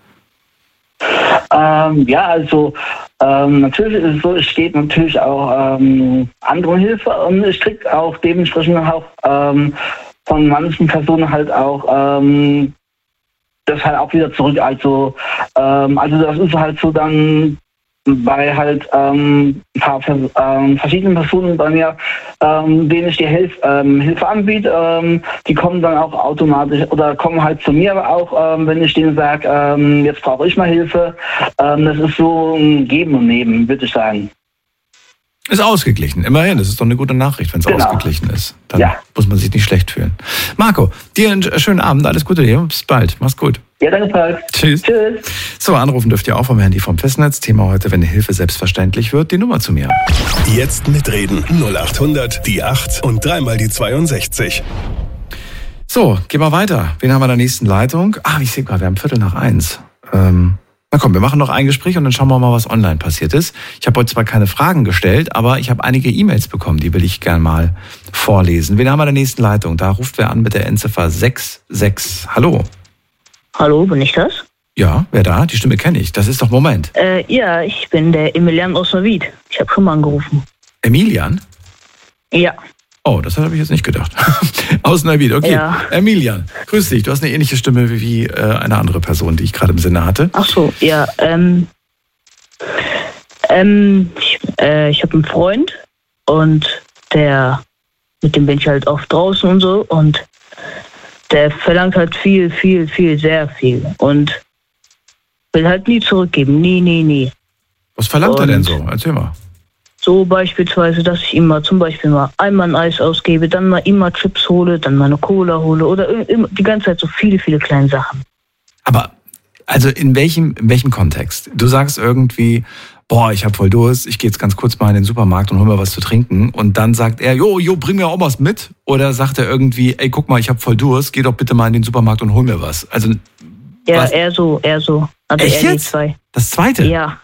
Natürlich ist es so, ich gebe natürlich auch anderen Hilfe und ich kriege auch dementsprechend auch von manchen Personen halt auch das halt auch wieder zurück. Also das ist halt so dann bei halt ein paar verschiedenen Personen bei mir, denen ich die Hilfe anbiete, die kommen dann auch automatisch oder kommen halt zu mir, aber auch wenn ich denen sage, jetzt brauche ich mal Hilfe. Das ist so ein Geben und Nehmen, würde ich sagen. Ist ausgeglichen, immerhin. Das ist doch eine gute Nachricht, wenn es ausgeglichen ist. Dann muss man sich nicht schlecht fühlen. Marco, dir einen schönen Abend, alles Gute dir, bis bald, mach's gut. Ja, danke, Falk. Tschüss. So, anrufen dürft ihr auch vom Handy vom Festnetz. Thema heute, wenn Hilfe selbstverständlich wird, die Nummer zu mir. Jetzt mitreden, 0800 die 8 und 3 mal die 62. So, gehen wir weiter. Wen haben wir in der nächsten Leitung? Ich sehe gerade, wir haben 1:45. Na komm, wir machen noch ein Gespräch und dann schauen wir mal, was online passiert ist. Ich habe heute zwar keine Fragen gestellt, aber ich habe einige E-Mails bekommen, die will ich gerne mal vorlesen. Wen haben wir in der nächsten Leitung? Da ruft wer an mit der Endziffer 66. Hallo. Hallo, bin ich das? Ja, wer da? Die Stimme kenne ich. Das ist doch Moment. Ja, ich bin der Emilian aus Neuwied. Ich habe schon mal angerufen. Emilian? Ja. Oh, das habe ich jetzt nicht gedacht. Aus Neuwied, okay. Ja. Emilian, grüß dich. Du hast eine ähnliche Stimme wie eine andere Person, die ich gerade im Sinne hatte. Ach so, ja. Ich habe einen Freund und mit dem bin ich halt oft draußen und so und der verlangt halt viel, sehr viel und will halt nie zurückgeben. Nie. Was verlangt er denn so? Erzähl mal. So beispielsweise, dass ich ihm zum Beispiel mal einmal ein Eis ausgebe, dann mal immer Chips hole, dann mal eine Cola hole oder die ganze Zeit so viele kleine Sachen. Aber, also in welchem Kontext? Du sagst irgendwie, ich habe voll Durst, ich gehe jetzt ganz kurz mal in den Supermarkt und hol mir was zu trinken und dann sagt er, bring mir auch was mit? Oder sagt er irgendwie, ey, guck mal, ich habe voll Durst, geh doch bitte mal in den Supermarkt und hol mir was? Also, ja, was? Eher so. Also echt jetzt? Das zweite? Ja.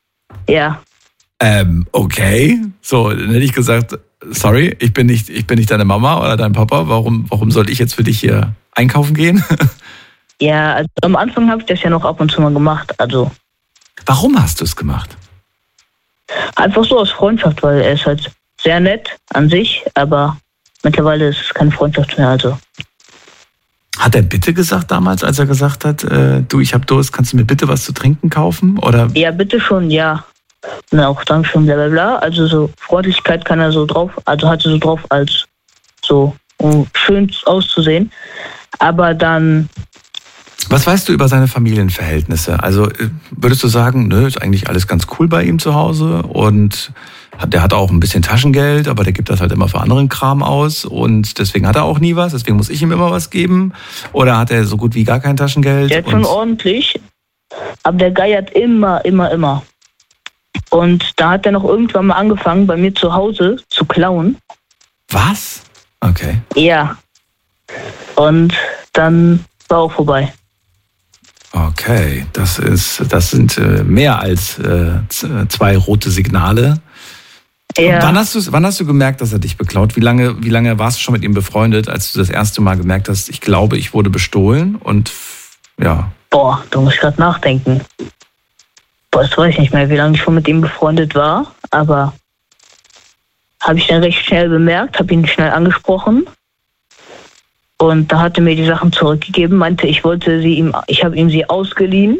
Okay. So, dann hätte ich gesagt, sorry, ich bin nicht deine Mama oder dein Papa. Warum soll ich jetzt für dich hier einkaufen gehen? Ja, also am Anfang habe ich das ja noch ab und zu mal gemacht. Also Warum hast du es gemacht? einfach so aus Freundschaft, weil er ist halt sehr nett an sich, aber mittlerweile ist es keine Freundschaft mehr. Also Hat er bitte gesagt damals, als er gesagt hat, du, ich hab Durst, kannst du mir bitte was zu trinken kaufen? Oder? ja, bitte schon, ja. Und auch Dankeschön, bla bla bla. Also so Freundlichkeit kann er so drauf, also hatte so drauf, als so um schön auszusehen. Aber dann, Was weißt du über seine Familienverhältnisse? Also würdest du sagen, nö, ist eigentlich alles ganz cool bei ihm zu Hause und der hat auch ein bisschen Taschengeld, aber der gibt das halt immer für anderen Kram aus und deswegen hat er auch nie was, deswegen muss ich ihm immer was geben? Oder hat er so gut wie gar kein Taschengeld? der hat schon ordentlich, aber der geiert immer. Und da hat er noch irgendwann mal angefangen, bei mir zu Hause zu klauen. Was? Okay. Ja. Und dann war auch vorbei. Okay, das sind mehr als 2 rote Signale. Ja. Wann hast du gemerkt, dass er dich beklaut? Wie lange warst du schon mit ihm befreundet, als du das erste Mal gemerkt hast, ich glaube, ich wurde bestohlen und ja. Boah, da muss ich gerade nachdenken. Boah, das weiß ich nicht mehr, wie lange ich schon mit ihm befreundet war, aber habe ich dann recht schnell bemerkt, habe ihn schnell angesprochen und da hat er mir die Sachen zurückgegeben, meinte, ich habe ihm sie ausgeliehen.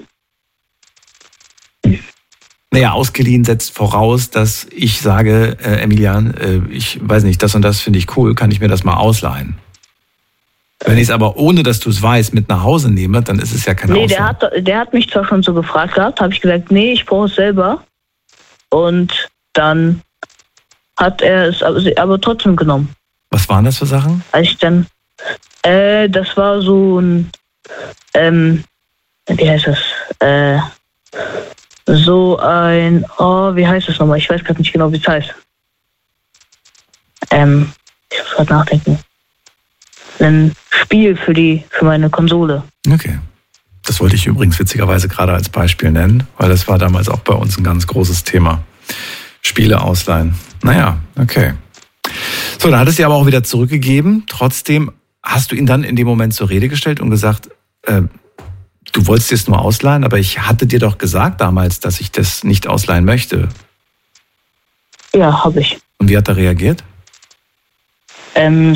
Naja, ausgeliehen setzt voraus, dass ich sage, Emilian, ich weiß nicht, das und das finde ich cool, kann ich mir das mal ausleihen? Wenn ich es aber, ohne dass du es weißt, mit nach Hause nehme, dann ist es ja kein Ausleihen. Der hat mich zwar schon so gefragt gehabt, habe ich gesagt, nee, ich brauche es selber. Und dann hat er es aber trotzdem genommen. Was waren das für Sachen? Als ich dann, das war so ein, wie heißt das? So ein, wie heißt das nochmal? Ich weiß gerade nicht genau, wie es heißt. Ich muss gerade nachdenken. Ein Spiel für meine Konsole. Okay. Das wollte ich übrigens witzigerweise gerade als Beispiel nennen, weil das war damals auch bei uns ein ganz großes Thema. Spiele ausleihen. Naja, okay. So, dann hat es dir aber auch wieder zurückgegeben. Trotzdem hast du ihn dann in dem Moment zur Rede gestellt und gesagt, du wolltest es nur ausleihen, aber ich hatte dir doch gesagt damals, dass ich das nicht ausleihen möchte. Ja, habe ich. Und wie hat er reagiert? Nein,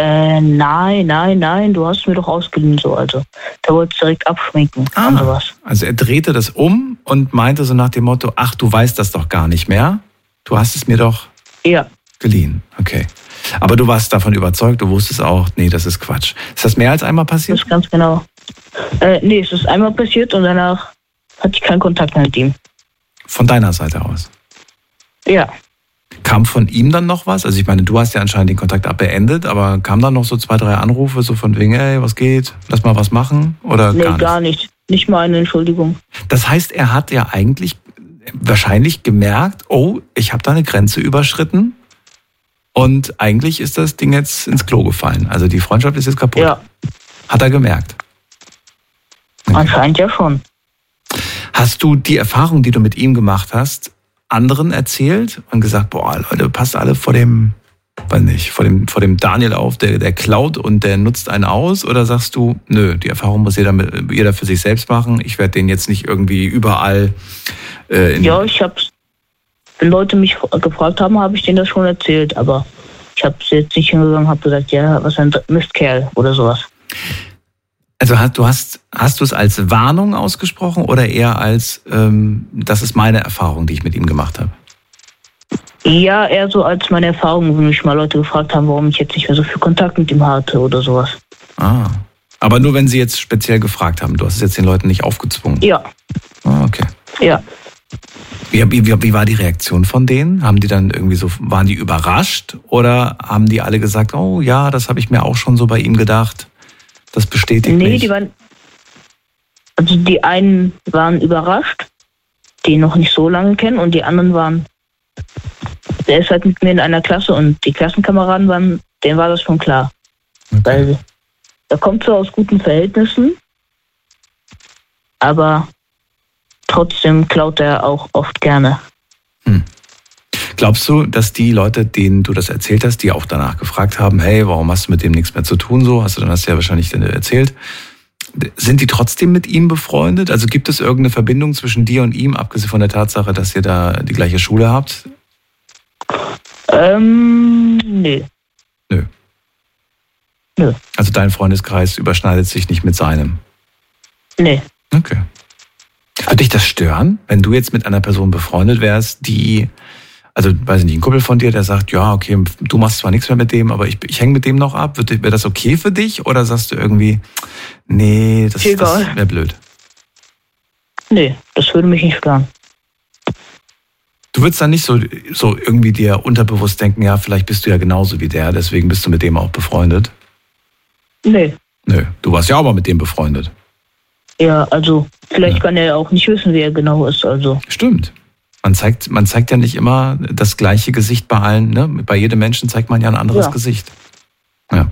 du hast mir doch ausgeliehen, so, also. Der wollte es direkt abschminken und sowas. Also er drehte das um und meinte so nach dem Motto, ach, du weißt das doch gar nicht mehr. Du hast es mir doch geliehen. Okay. Aber du warst davon überzeugt, du wusstest auch, nee, das ist Quatsch. Ist das mehr als einmal passiert? Das ist ganz genau. Nee, es ist einmal passiert und danach hatte ich keinen Kontakt mehr mit ihm. Von deiner Seite aus? Ja. Kam von ihm dann noch was? Also ich meine, du hast ja anscheinend den Kontakt beendet, aber kam dann noch so 2, 3 Anrufe, so von wegen, ey, was geht? Lass mal was machen? Oder nee, gar nicht. Nicht mal eine Entschuldigung. Das heißt, er hat ja eigentlich wahrscheinlich gemerkt, oh, ich habe da eine Grenze überschritten und eigentlich ist das Ding jetzt ins Klo gefallen. Also die Freundschaft ist jetzt kaputt. Ja. Hat er gemerkt? Okay. Anscheinend ja schon. Hast du die Erfahrung, die du mit ihm gemacht hast, anderen erzählt und gesagt, boah, Leute, passt alle vor dem Daniel auf, der klaut und der nutzt einen aus? Oder sagst du, nö, die Erfahrung muss jeder für sich selbst machen, ich werde den jetzt nicht irgendwie überall... Ja, wenn Leute mich gefragt haben, habe ich denen das schon erzählt, aber ich habe jetzt nicht hingegangen und habe gesagt, ja, was ein Mistkerl oder sowas. Also hast du es als Warnung ausgesprochen oder eher als, das ist meine Erfahrung, die ich mit ihm gemacht habe? Ja, eher so als meine Erfahrung, wenn mich mal Leute gefragt haben, warum ich jetzt nicht mehr so viel Kontakt mit ihm hatte oder sowas. Ah, aber nur wenn sie jetzt speziell gefragt haben, du hast es jetzt den Leuten nicht aufgezwungen? Ja. Ah, okay. Ja. Wie war die Reaktion von denen? Haben die dann irgendwie so, waren die überrascht oder haben die alle gesagt, oh ja, das habe ich mir auch schon so bei ihm gedacht? Das bestätigt mich. Die einen waren überrascht, die ihn noch nicht so lange kennen, und die anderen der ist halt mit mir in einer Klasse und die Klassenkameraden denen war das schon klar. Okay. Weil er kommt zwar aus guten Verhältnissen, aber trotzdem klaut er auch oft gerne. Glaubst du, dass die Leute, denen du das erzählt hast, die auch danach gefragt haben, hey, warum hast du mit dem nichts mehr zu tun, so? Hast du ja wahrscheinlich erzählt. Sind die trotzdem mit ihm befreundet? Also gibt es irgendeine Verbindung zwischen dir und ihm, abgesehen von der Tatsache, dass ihr da die gleiche Schule habt? Nee. Nö. Also dein Freundeskreis überschneidet sich nicht mit seinem? Nee. Okay. Würde dich das stören, wenn du jetzt mit einer Person befreundet wärst, die, also weiß ich nicht, ein Kumpel von dir, der sagt, ja, okay, du machst zwar nichts mehr mit dem, aber ich hänge mit dem noch ab. Wäre das okay für dich? Oder sagst du irgendwie, nee, das wäre blöd? Nee, das würde mich nicht stören. Du würdest dann nicht so irgendwie dir unterbewusst denken, ja, vielleicht bist du ja genauso wie der, deswegen bist du mit dem auch befreundet? Nee. Nö, du warst ja aber mit dem befreundet. Ja, also vielleicht kann er auch nicht wissen, wie er genau ist. Also. Stimmt. Man zeigt ja nicht immer das gleiche Gesicht bei allen. Ne? Bei jedem Menschen zeigt man ja ein anderes Gesicht. Ja.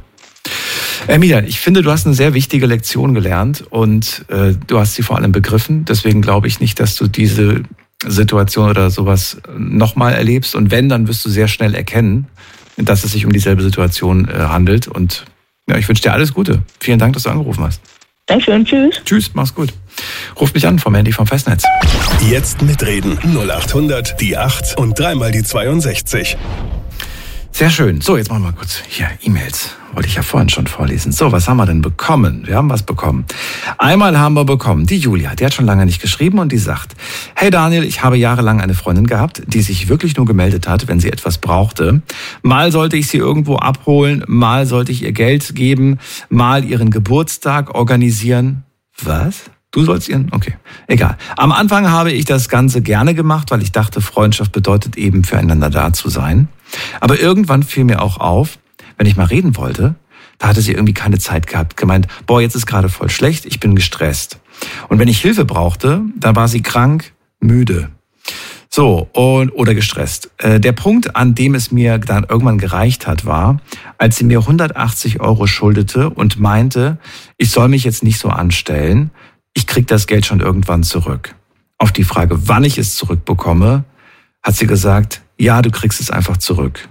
Milan, ich finde, du hast eine sehr wichtige Lektion gelernt und du hast sie vor allem begriffen. Deswegen glaube ich nicht, dass du diese Situation oder sowas nochmal erlebst. Und wenn, dann wirst du sehr schnell erkennen, dass es sich um dieselbe Situation handelt. Und ja, ich wünsche dir alles Gute. Vielen Dank, dass du angerufen hast. Dankeschön, tschüss. Tschüss, mach's gut. Ruf mich an vom Handy vom Festnetz. Jetzt mitreden. 0800 die 8 und 3 mal die 62. Sehr schön. So, jetzt machen wir mal kurz hier E-Mails. Wollte ich ja vorhin schon vorlesen. So, was haben wir denn bekommen? Wir haben was bekommen. Einmal haben wir bekommen, die Julia, die hat schon lange nicht geschrieben und die sagt, hey Daniel, ich habe jahrelang eine Freundin gehabt, die sich wirklich nur gemeldet hat, wenn sie etwas brauchte. Mal sollte ich sie irgendwo abholen, mal sollte ich ihr Geld geben, mal ihren Geburtstag organisieren. Was? Du sollst ihren? Okay, egal. Am Anfang habe ich das Ganze gerne gemacht, weil ich dachte, Freundschaft bedeutet eben füreinander da zu sein. Aber irgendwann fiel mir auch auf, wenn ich mal reden wollte, da hatte sie irgendwie keine Zeit gehabt, gemeint, boah, jetzt ist gerade voll schlecht, ich bin gestresst. Und wenn ich Hilfe brauchte, dann war sie krank, müde. So, oder gestresst. Der Punkt, an dem es mir dann irgendwann gereicht hat, war, als sie mir 180 € schuldete und meinte, ich soll mich jetzt nicht so anstellen, ich krieg das Geld schon irgendwann zurück. Auf die Frage, wann ich es zurückbekomme, hat sie gesagt, ja, du kriegst es einfach zurück.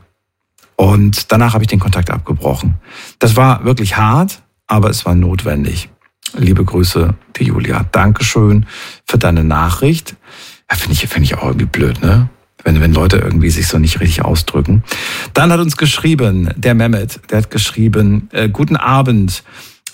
Und danach habe ich den Kontakt abgebrochen. Das war wirklich hart, aber es war notwendig. Liebe Grüße, die Julia. Dankeschön für deine Nachricht. Ja, finde ich auch irgendwie blöd, ne? Wenn Leute irgendwie sich so nicht richtig ausdrücken. Dann hat uns geschrieben, der Mehmet, der hat geschrieben, guten Abend.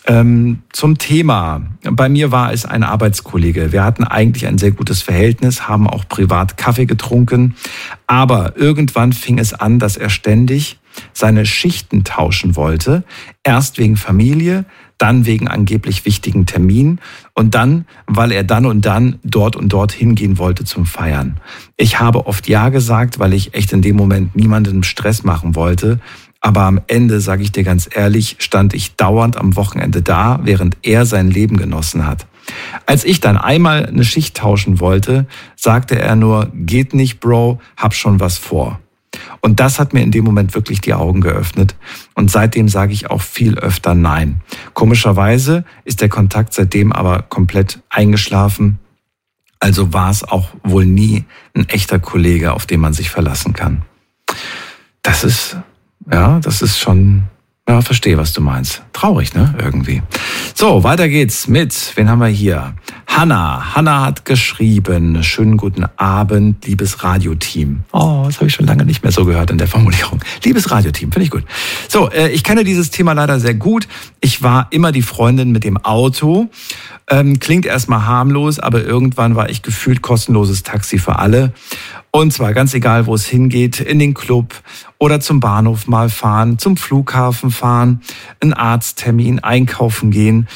Zum Thema. Bei mir war es ein Arbeitskollege. Wir hatten eigentlich ein sehr gutes Verhältnis, haben auch privat Kaffee getrunken. Aber irgendwann fing es an, dass er ständig seine Schichten tauschen wollte. Erst wegen Familie, dann wegen angeblich wichtigen Terminen und dann, weil er dann und dann dort und dort hingehen wollte zum Feiern. Ich habe oft Ja gesagt, weil ich echt in dem Moment niemandem Stress machen wollte. Aber am Ende, sage ich dir ganz ehrlich, stand ich dauernd am Wochenende da, während er sein Leben genossen hat. Als ich dann einmal eine Schicht tauschen wollte, sagte er nur, geht nicht, Bro, hab schon was vor. Und das hat mir in dem Moment wirklich die Augen geöffnet. Und seitdem sage ich auch viel öfter Nein. Komischerweise ist der Kontakt seitdem aber komplett eingeschlafen. Also war es auch wohl nie ein echter Kollege, auf den man sich verlassen kann. Das ist schon, ja, verstehe, was du meinst. Traurig, ne, irgendwie. So, weiter geht's mit, wen haben wir hier? Hanna. Hanna hat geschrieben, schönen guten Abend, liebes Radioteam. Oh, das habe ich schon lange nicht mehr so gehört in der Formulierung. Liebes Radioteam, finde ich gut. So, ich kenne dieses Thema leider sehr gut. Ich war immer die Freundin mit dem Auto. Klingt erstmal harmlos, aber irgendwann war ich gefühlt kostenloses Taxi für alle. Und zwar ganz egal, wo es hingeht, in den Club oder zum Bahnhof mal fahren, zum Flughafen fahren, einen Arzttermin, einkaufen gehen.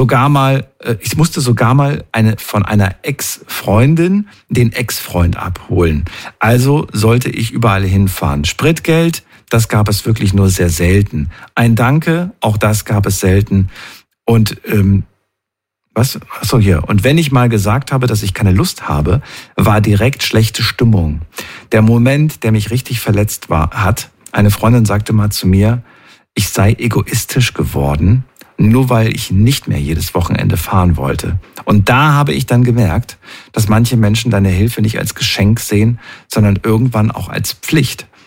Ich musste sogar mal von einer Ex-Freundin den Ex-Freund abholen. Also sollte ich überall hinfahren. Spritgeld, das gab es wirklich nur sehr selten. Ein Danke, auch das gab es selten. Und was? Achso, hier. Und wenn ich mal gesagt habe, dass ich keine Lust habe, war direkt schlechte Stimmung. Der Moment, der mich richtig verletzt hat, eine Freundin sagte mal zu mir, ich sei egoistisch geworden, nur weil ich nicht mehr jedes Wochenende fahren wollte. Und da habe ich dann gemerkt, dass manche Menschen deine Hilfe nicht als Geschenk sehen, sondern irgendwann auch als Pflicht.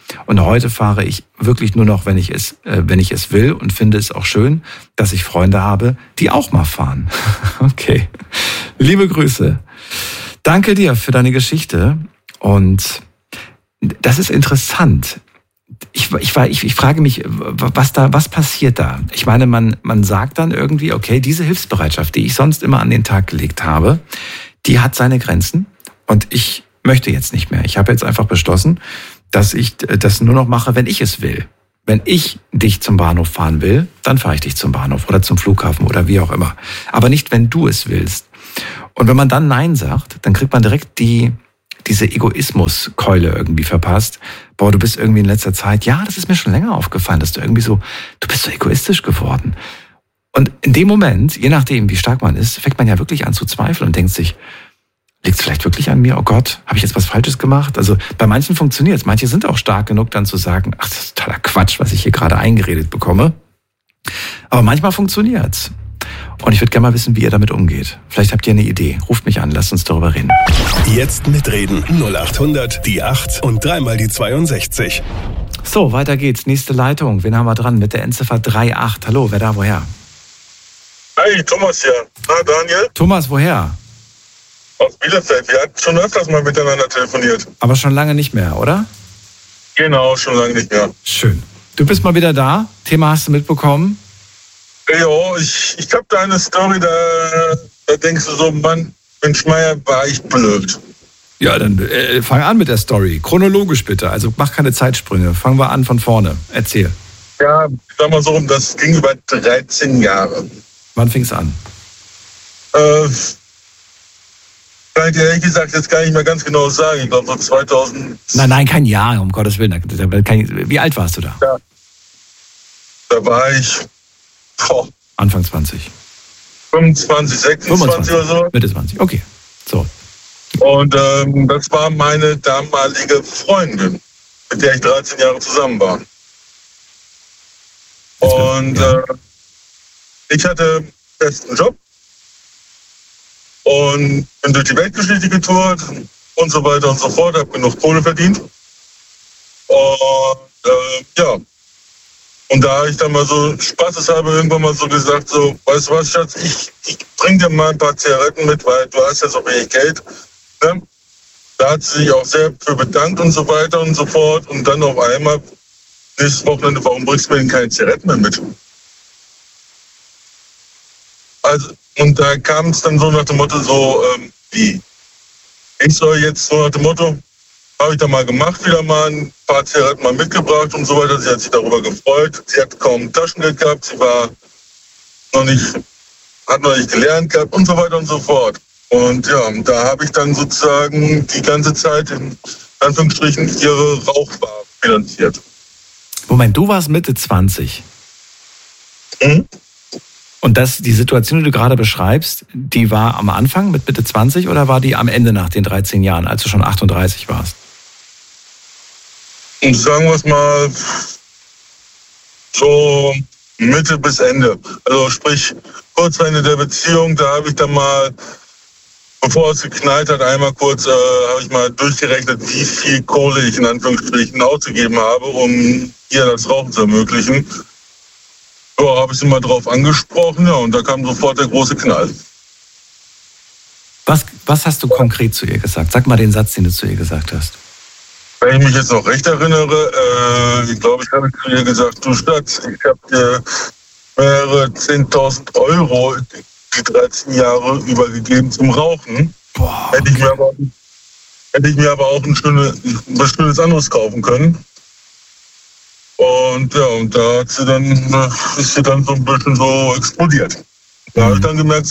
Und heute fahre ich wirklich nur noch, wenn ich es will, und finde es auch schön, dass ich Freunde habe, die auch mal fahren. Okay. Liebe Grüße. Danke dir für deine Geschichte. Und das ist interessant. Ich frage mich, was passiert da? Ich meine, man sagt dann irgendwie, okay, diese Hilfsbereitschaft, die ich sonst immer an den Tag gelegt habe, die hat seine Grenzen und ich möchte jetzt nicht mehr. Ich habe jetzt einfach beschlossen, dass ich das nur noch mache, wenn ich es will. Wenn ich dich zum Bahnhof fahren will, dann fahre ich dich zum Bahnhof oder zum Flughafen oder wie auch immer. Aber nicht, wenn du es willst. Und wenn man dann Nein sagt, dann kriegt man direkt diese Egoismuskeule irgendwie verpasst. Boah, du bist irgendwie in letzter Zeit, ja, das ist mir schon länger aufgefallen, dass du bist so egoistisch geworden. Und in dem Moment, je nachdem, wie stark man ist, fängt man ja wirklich an zu zweifeln und denkt sich, liegt es vielleicht wirklich an mir? Oh Gott, habe ich jetzt was Falsches gemacht? Also bei manchen funktioniert es. Manche sind auch stark genug, dann zu sagen, ach, das ist totaler Quatsch, was ich hier gerade eingeredet bekomme. Aber manchmal funktioniert's. Und ich würde gerne mal wissen, wie ihr damit umgeht. Vielleicht habt ihr eine Idee. Ruft mich an, lasst uns darüber reden. Jetzt mitreden. 0800 die 8 und 3 mal die 62. So, weiter geht's. Nächste Leitung. Wen haben wir dran? Mit der Endziffer 38. Hallo, wer da, woher? Hi, Thomas hier. Na, Daniel? Thomas, woher? Aus Bielefeld. Wir hatten schon öfters mal miteinander telefoniert. Aber schon lange nicht mehr, oder? Genau, schon lange nicht mehr. Schön. Du bist mal wieder da. Thema hast du mitbekommen? Ja, ich habe da eine Story, da denkst du so, Mann, Mensch Meier, war ich blöd. Ja, dann fang an mit der Story. Chronologisch bitte. Also mach keine Zeitsprünge. Fangen wir an von vorne. Erzähl. Ja, ich sag mal so, das ging über 13 Jahre. Wann fing's an? Kann ich ehrlich gesagt jetzt gar nicht mehr ganz genau sagen. Ich glaube so 2000. Nein, kein Jahr, um Gottes Willen. Wie alt warst du da? Ja. Da war ich Anfang 20. 25, 26 oder so. Mitte 20, okay. So. Und das war meine damalige Freundin, mit der ich 13 Jahre zusammen war. Und ich hatte einen festen Job und bin durch die Weltgeschichte getourt und so weiter und so fort, habe genug Kohle verdient. Und ja. Und da habe ich dann mal so spaßeshalber irgendwann mal so gesagt, so, weißt du was, Schatz, ich bring dir mal ein paar Zigaretten mit, weil du hast ja so wenig Geld. Ne? Da hat sie sich auch sehr für bedankt und so weiter und so fort. Und dann auf einmal, nächstes Wochenende, warum bringst du mir denn keine Zigaretten mehr mit? Also, und da kam es dann so nach dem Motto so, wie? Ich soll jetzt so nach dem Motto, habe ich da mal gemacht, wieder mal ein paar Zigaretten mal mitgebracht und so weiter. Sie hat sich darüber gefreut. Sie hat kaum Taschengeld gehabt. Sie hat noch nicht gelernt gehabt und so weiter und so fort. Und ja, da habe ich dann sozusagen die ganze Zeit in Anführungsstrichen ihre Rauchbar finanziert. Moment, du warst Mitte 20. Mhm. Und die Situation, die du gerade beschreibst, die war am Anfang mit Mitte 20 oder war die am Ende nach den 13 Jahren, als du schon 38 warst? Und sagen wir es mal so Mitte bis Ende. Also sprich, kurz vor Ende der Beziehung, da habe ich dann mal, bevor es geknallt hat, einmal kurz, habe ich mal durchgerechnet, wie viel Kohle ich in Anführungsstrichen ausgegeben habe, um ihr das Rauchen zu ermöglichen. Ja, habe ich sie mal drauf angesprochen, ja, und da kam sofort der große Knall. Was hast du konkret zu ihr gesagt? Sag mal den Satz, den du zu ihr gesagt hast. Wenn ich mich jetzt noch recht erinnere, ich glaube, ich habe zu ihr gesagt, du Schatz, ich habe dir mehrere 10.000 Euro die 13 Jahre übergegeben zum Rauchen. Boah, okay. Hätte ich mir aber auch was Schönes anderes kaufen können. Und ja, und da ist sie dann so ein bisschen so explodiert. Da habe ich dann gemerkt,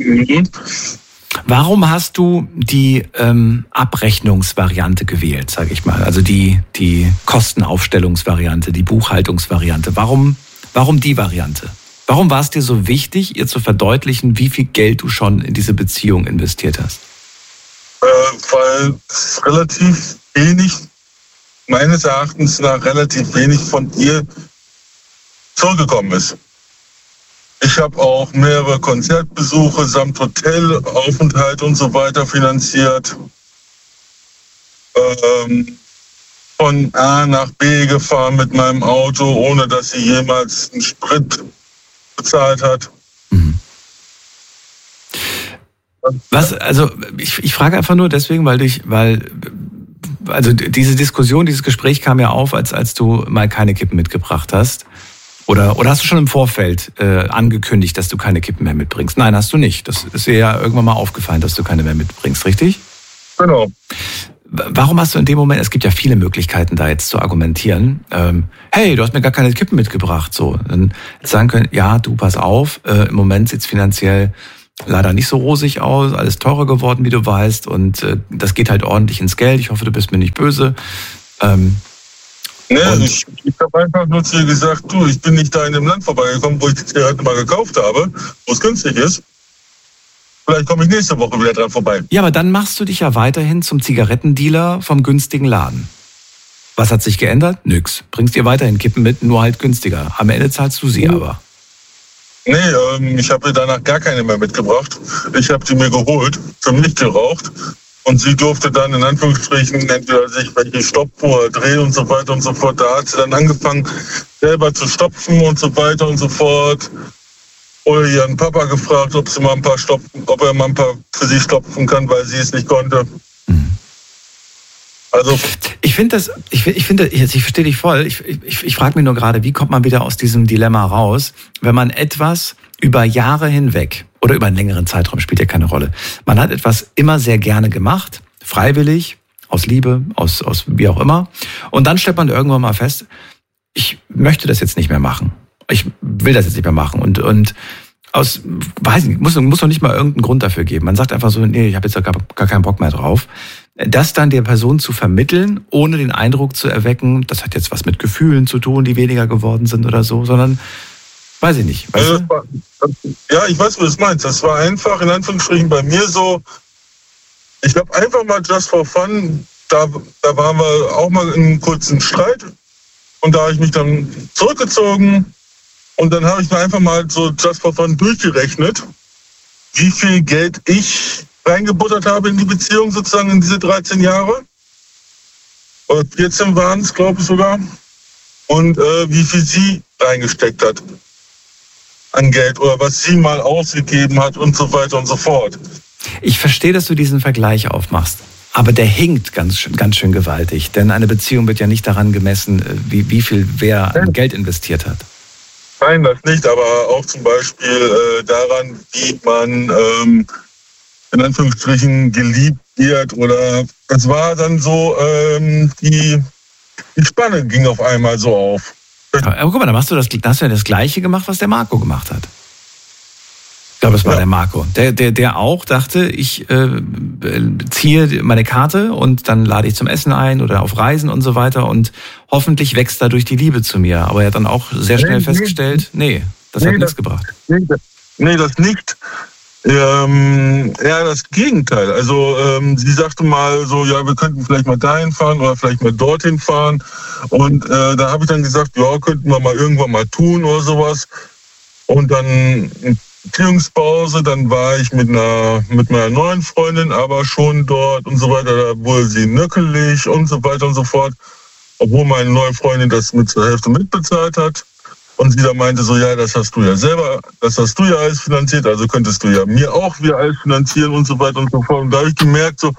warum hast du die Abrechnungsvariante gewählt, sage ich mal? Also die Kostenaufstellungsvariante, die Buchhaltungsvariante. Warum die Variante? Warum war es dir so wichtig, ihr zu verdeutlichen, wie viel Geld du schon in diese Beziehung investiert hast? Weil es relativ wenig, meines Erachtens nach relativ wenig von ihr zurückgekommen ist. Ich habe auch mehrere Konzertbesuche samt Hotelaufenthalt und so weiter finanziert. von A nach B gefahren mit meinem Auto, ohne dass sie jemals einen Sprit bezahlt hat. Was, also ich frage einfach nur deswegen, weil diese Diskussion, dieses Gespräch kam ja auf, als du mal keine Kippen mitgebracht hast. Oder hast du schon im Vorfeld angekündigt, dass du keine Kippen mehr mitbringst? Nein, hast du nicht. Das ist dir ja irgendwann mal aufgefallen, dass du keine mehr mitbringst, richtig? Genau. Warum hast du in dem Moment, es gibt ja viele Möglichkeiten da jetzt zu argumentieren, hey, du hast mir gar keine Kippen mitgebracht, so. Dann sagen können, ja, du, pass auf, im Moment sieht's finanziell leider nicht so rosig aus, alles teurer geworden, wie du weißt, und das geht halt ordentlich ins Geld, ich hoffe, du bist mir nicht böse. Ich habe einfach nur zu ihr gesagt, du, ich bin nicht da in dem Land vorbeigekommen, wo ich die Zigarette mal gekauft habe, wo es günstig ist. Vielleicht komme ich nächste Woche wieder dran vorbei. Ja, aber dann machst du dich ja weiterhin zum Zigarettendealer vom günstigen Laden. Was hat sich geändert? Nix. Bringst dir weiterhin Kippen mit, nur halt günstiger. Am Ende zahlst du sie aber. Nee, ich habe ihr danach gar keine mehr mitgebracht. Ich habe sie mir geholt, für mich geraucht. Und sie durfte dann in Anführungsstrichen entweder sich welche stopfen oder drehen und so weiter und so fort. Da hat sie dann angefangen, selber zu stopfen und so weiter und so fort. Oder ihren Papa gefragt, ob er mal ein paar für sie stopfen kann, weil sie es nicht konnte. Also ich verstehe dich voll. Ich frage mich nur gerade, wie kommt man wieder aus diesem Dilemma raus, wenn man etwas über Jahre hinweg oder über einen längeren Zeitraum, spielt ja keine Rolle. Man hat etwas immer sehr gerne gemacht, freiwillig, aus Liebe, aus wie auch immer. Und dann stellt man irgendwann mal fest, ich möchte das jetzt nicht mehr machen. Ich will das jetzt nicht mehr machen. Und aus, weiß nicht, muss doch nicht mal irgendeinen Grund dafür geben. Man sagt einfach so, nee, ich habe jetzt gar keinen Bock mehr drauf. Das dann der Person zu vermitteln, ohne den Eindruck zu erwecken, das hat jetzt was mit Gefühlen zu tun, die weniger geworden sind oder so, sondern, weiß ich nicht. Weißt du? Ja, ich weiß, was du meinst. Das war einfach, in Anführungsstrichen, bei mir so, ich habe einfach mal just for fun, da waren wir auch mal in einem kurzen Streit und da habe ich mich dann zurückgezogen und dann habe ich mir einfach mal so just for fun durchgerechnet, wie viel Geld ich reingebuttert habe in die Beziehung sozusagen in diese 13 Jahre. Oder 14 waren es, glaube ich sogar. Und wie viel sie reingesteckt hat an Geld oder was sie mal ausgegeben hat und so weiter und so fort. Ich verstehe, dass du diesen Vergleich aufmachst, aber der hinkt ganz schön gewaltig. Denn eine Beziehung wird ja nicht daran gemessen, wie viel wer an Geld investiert hat. Nein, das nicht, aber auch zum Beispiel daran, wie man in Anführungsstrichen geliebt wird oder es war dann so, die Spanne ging auf einmal so auf. Aber guck mal, dann hast du ja das Gleiche gemacht, was der Marco gemacht hat. Ich glaube, es war der Marco. Der auch dachte, ich ziehe meine Karte und dann lade ich zum Essen ein oder auf Reisen und so weiter und hoffentlich wächst dadurch die Liebe zu mir. Aber er hat dann auch sehr schnell festgestellt, das hat nichts gebracht. Nee, das nicht. Eher das Gegenteil. Also sie sagte mal so, ja, wir könnten vielleicht mal dahin fahren oder vielleicht mal dorthin fahren. Und da habe ich dann gesagt, ja, könnten wir mal irgendwann mal tun oder sowas. Und dann Beziehungspause, dann war ich mit meiner neuen Freundin aber schon dort und so weiter. Da wurde sie nöckelig und so weiter und so fort. Obwohl meine neue Freundin das mit zur Hälfte mitbezahlt hat. Und sie dann meinte so, ja, das hast du ja alles finanziert, also könntest du ja mir auch wieder alles finanzieren und so weiter und so fort. Und da habe ich gemerkt, so,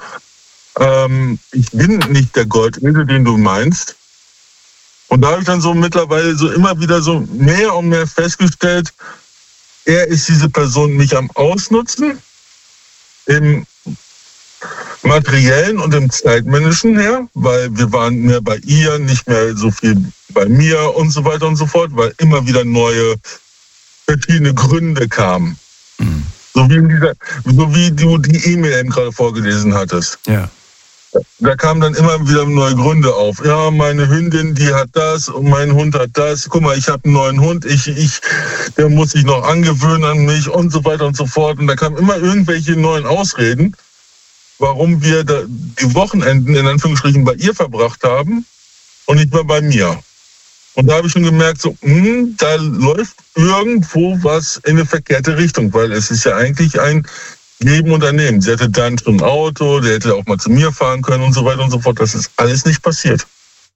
ich bin nicht der Goldesel, den du meinst. Und da habe ich dann so mittlerweile so immer wieder so mehr und mehr festgestellt, er ist diese Person mich am Ausnutzen, im Materiellen und im Zeitmännischen her, weil wir waren mehr bei ihr, nicht mehr so viel bei mir und so weiter und so fort, weil immer wieder neue, verschiedene Gründe kamen. Mhm. So wie du die E-Mail eben gerade vorgelesen hattest. Ja. Da kamen dann immer wieder neue Gründe auf. Ja, meine Hündin, die hat das und mein Hund hat das. Guck mal, ich habe einen neuen Hund, der muss sich noch angewöhnen an mich und so weiter und so fort. Und da kamen immer irgendwelche neuen Ausreden, warum wir die Wochenenden in Anführungsstrichen bei ihr verbracht haben und nicht mehr bei mir. Und da habe ich schon gemerkt, so, da läuft irgendwo was in eine verkehrte Richtung, weil es ist ja eigentlich ein Geben und Nehmen. Sie hatte dann schon ein Auto, der hätte auch mal zu mir fahren können und so weiter und so fort. Das ist alles nicht passiert.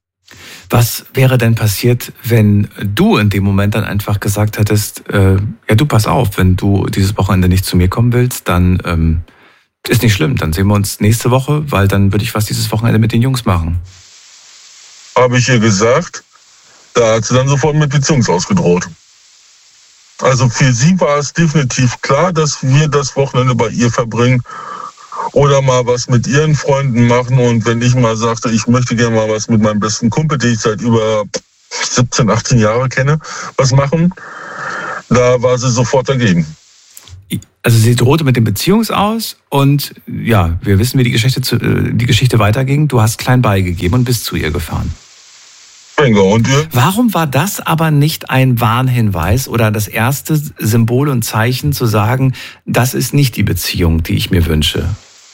Was wäre denn passiert, wenn du in dem Moment dann einfach gesagt hättest, ja du pass auf, wenn du dieses Wochenende nicht zu mir kommen willst, dann ist nicht schlimm, dann sehen wir uns nächste Woche, weil dann würde ich was dieses Wochenende mit den Jungs machen. Habe ich ihr gesagt, da hat sie dann sofort mit Beziehungsaus gedroht. Also für sie war es definitiv klar, dass wir das Wochenende bei ihr verbringen oder mal was mit ihren Freunden machen. Und wenn ich mal sagte, ich möchte gerne mal was mit meinem besten Kumpel, den ich seit über 17, 18 Jahren kenne, was machen, da war sie sofort dagegen. Also sie drohte mit dem Beziehungsaus und ja, wir wissen, wie die Geschichte weiterging. Du hast klein beigegeben und bist zu ihr gefahren. Bingo. Und ihr? Warum war das aber nicht ein Warnhinweis oder das erste Symbol und Zeichen zu sagen, das ist nicht die Beziehung, die ich mir wünsche?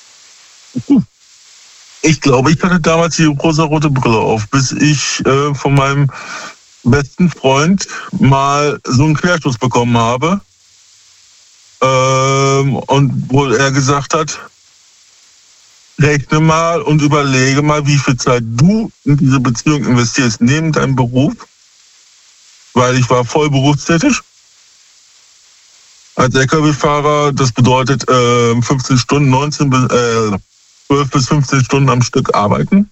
Ich glaube, ich hatte damals die rosa-rote Brille auf, bis ich von meinem besten Freund mal so einen Querstoß bekommen habe. Und wo er gesagt hat, rechne mal und überlege mal, wie viel Zeit du in diese Beziehung investierst neben deinem Beruf, weil ich war voll berufstätig als LKW-Fahrer. Das bedeutet 15 Stunden, 12 bis 15 Stunden am Stück arbeiten.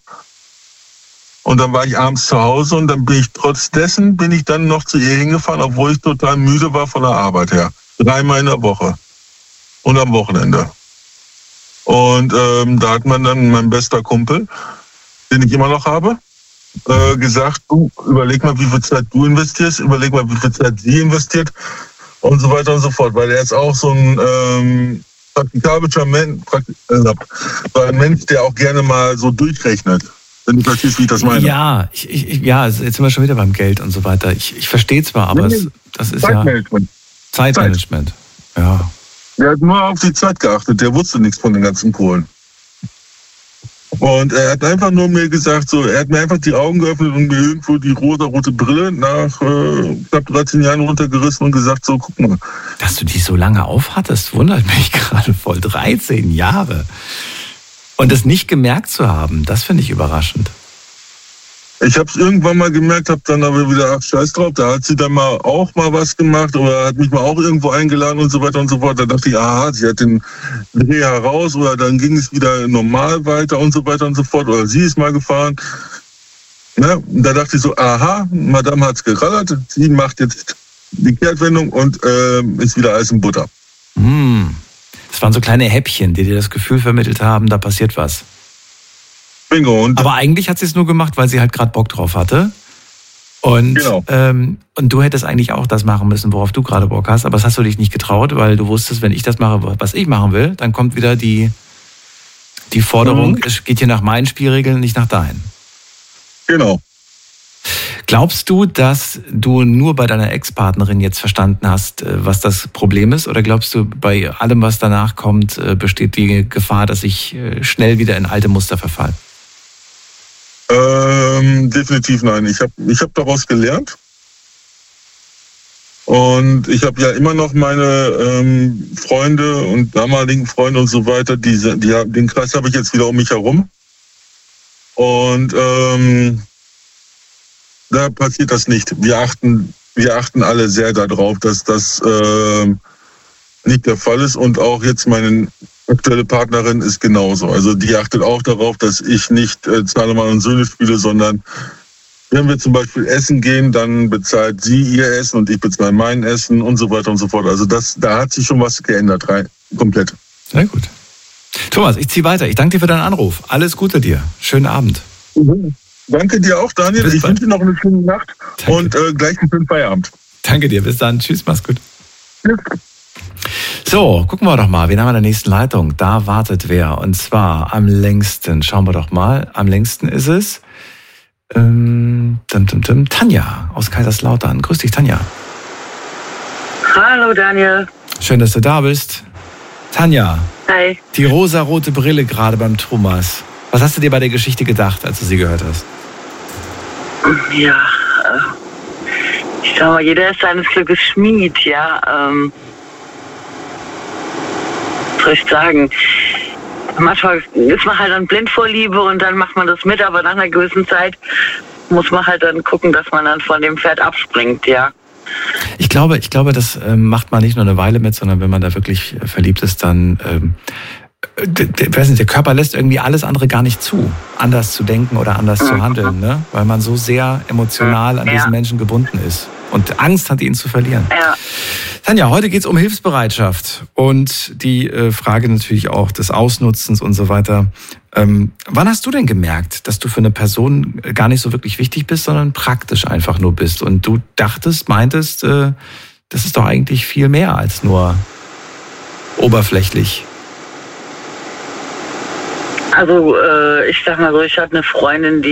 Und dann war ich abends zu Hause und dann bin ich dann noch zu ihr hingefahren, obwohl ich total müde war von der Arbeit her. 3-mal in der Woche und am Wochenende. Und da hat man dann, mein bester Kumpel, den ich immer noch habe, gesagt, du überleg mal, wie viel Zeit du investierst, überleg mal, wie viel Zeit sie investiert und so weiter und so fort. Weil er ist auch so ein praktikabler Mensch, so ein Mensch, der auch gerne mal so durchrechnet. Wenn du verstehst, wie ich das meine. Ja, jetzt sind wir schon wieder beim Geld und so weiter. Ich verstehe zwar, aber das ist Zeitmanagement. Ja. Der hat nur auf die Zeit geachtet, der wusste nichts von den ganzen Kohlen. Und er hat einfach nur mir gesagt, er hat mir einfach die Augen geöffnet und mir irgendwo die rosa-rote Brille nach knapp 13 Jahren runtergerissen und gesagt, so, guck mal. Dass du die so lange aufhattest, wundert mich gerade voll. 13 Jahre. Und das nicht gemerkt zu haben, das finde ich überraschend. Ich habe es irgendwann mal gemerkt, habe dann aber wieder, scheiß drauf, da hat sie dann auch mal was gemacht oder hat mich mal auch irgendwo eingeladen und so weiter und so fort. Da dachte ich, sie hat den Dreh heraus oder dann ging es wieder normal weiter und so weiter und so fort. Oder sie ist mal gefahren. Ne? Und da dachte ich so, Madame hat's gerallert, sie macht jetzt die Kehrtwendung und ist wieder Eis und Butter. Das waren so kleine Häppchen, die dir das Gefühl vermittelt haben, da passiert was. Bingo. Aber eigentlich hat sie es nur gemacht, weil sie halt gerade Bock drauf hatte. Und, genau. Und du hättest eigentlich auch das machen müssen, worauf du gerade Bock hast. Aber das hast du dich nicht getraut, weil du wusstest, wenn ich das mache, was ich machen will, dann kommt wieder die Forderung, es geht hier nach meinen Spielregeln, nicht nach deinen. Genau. Glaubst du, dass du nur bei deiner Ex-Partnerin jetzt verstanden hast, was das Problem ist? Oder glaubst du, bei allem, was danach kommt, besteht die Gefahr, dass ich schnell wieder in alte Muster verfalle? Definitiv nein. Ich hab daraus gelernt. Und ich habe ja immer noch meine Freunde und damaligen Freunde und so weiter, den Kreis habe ich jetzt wieder um mich herum. Und da passiert das nicht. Wir achten alle sehr darauf, dass das nicht der Fall ist. Und auch jetzt meine aktuelle Partnerin ist genauso. Also die achtet auch darauf, dass ich nicht Zahlemann und Söhne spiele, sondern wenn wir zum Beispiel essen gehen, dann bezahlt sie ihr Essen und ich bezahle mein Essen und so weiter und so fort. Also da hat sich schon was geändert, komplett. Sehr gut. Thomas, ich ziehe weiter. Ich danke dir für deinen Anruf. Alles Gute dir. Schönen Abend. Danke dir auch, Daniel. Ich wünsche dir noch eine schöne Nacht. Danke. Und gleich einen schönen Feierabend. Danke dir. Bis dann. Tschüss, mach's gut. Ja. So, gucken wir doch mal. Wen haben wir in der nächsten Leitung? Da wartet wer. Und zwar am längsten. Schauen wir doch mal. Am längsten ist es Tanja aus Kaiserslautern. Grüß dich, Tanja. Hallo, Daniel. Schön, dass du da bist. Tanja. Hi. Die rosarote Brille gerade beim Thomas. Was hast du dir bei der Geschichte gedacht, als du sie gehört hast? Ja, ich sag mal, jeder ist seines Glückes Schmied, ja. Was soll ich sagen? Manchmal ist man halt an Blindvorliebe und dann macht man das mit, aber nach einer gewissen Zeit muss man halt dann gucken, dass man dann von dem Pferd abspringt, ja. Ich glaube, das macht man nicht nur eine Weile mit, sondern wenn man da wirklich verliebt ist, dann der Körper lässt irgendwie alles andere gar nicht zu, anders zu denken oder anders zu handeln, ne? Weil man so sehr emotional an diesen Menschen gebunden ist und Angst hat, ihn zu verlieren. Ja. Tanja, heute geht's um Hilfsbereitschaft und die Frage natürlich auch des Ausnutzens und so weiter. Wann hast du denn gemerkt, dass du für eine Person gar nicht so wirklich wichtig bist, sondern praktisch einfach nur bist und du meintest, das ist doch eigentlich viel mehr als nur oberflächlich? Also ich sag mal so, ich hatte eine Freundin, die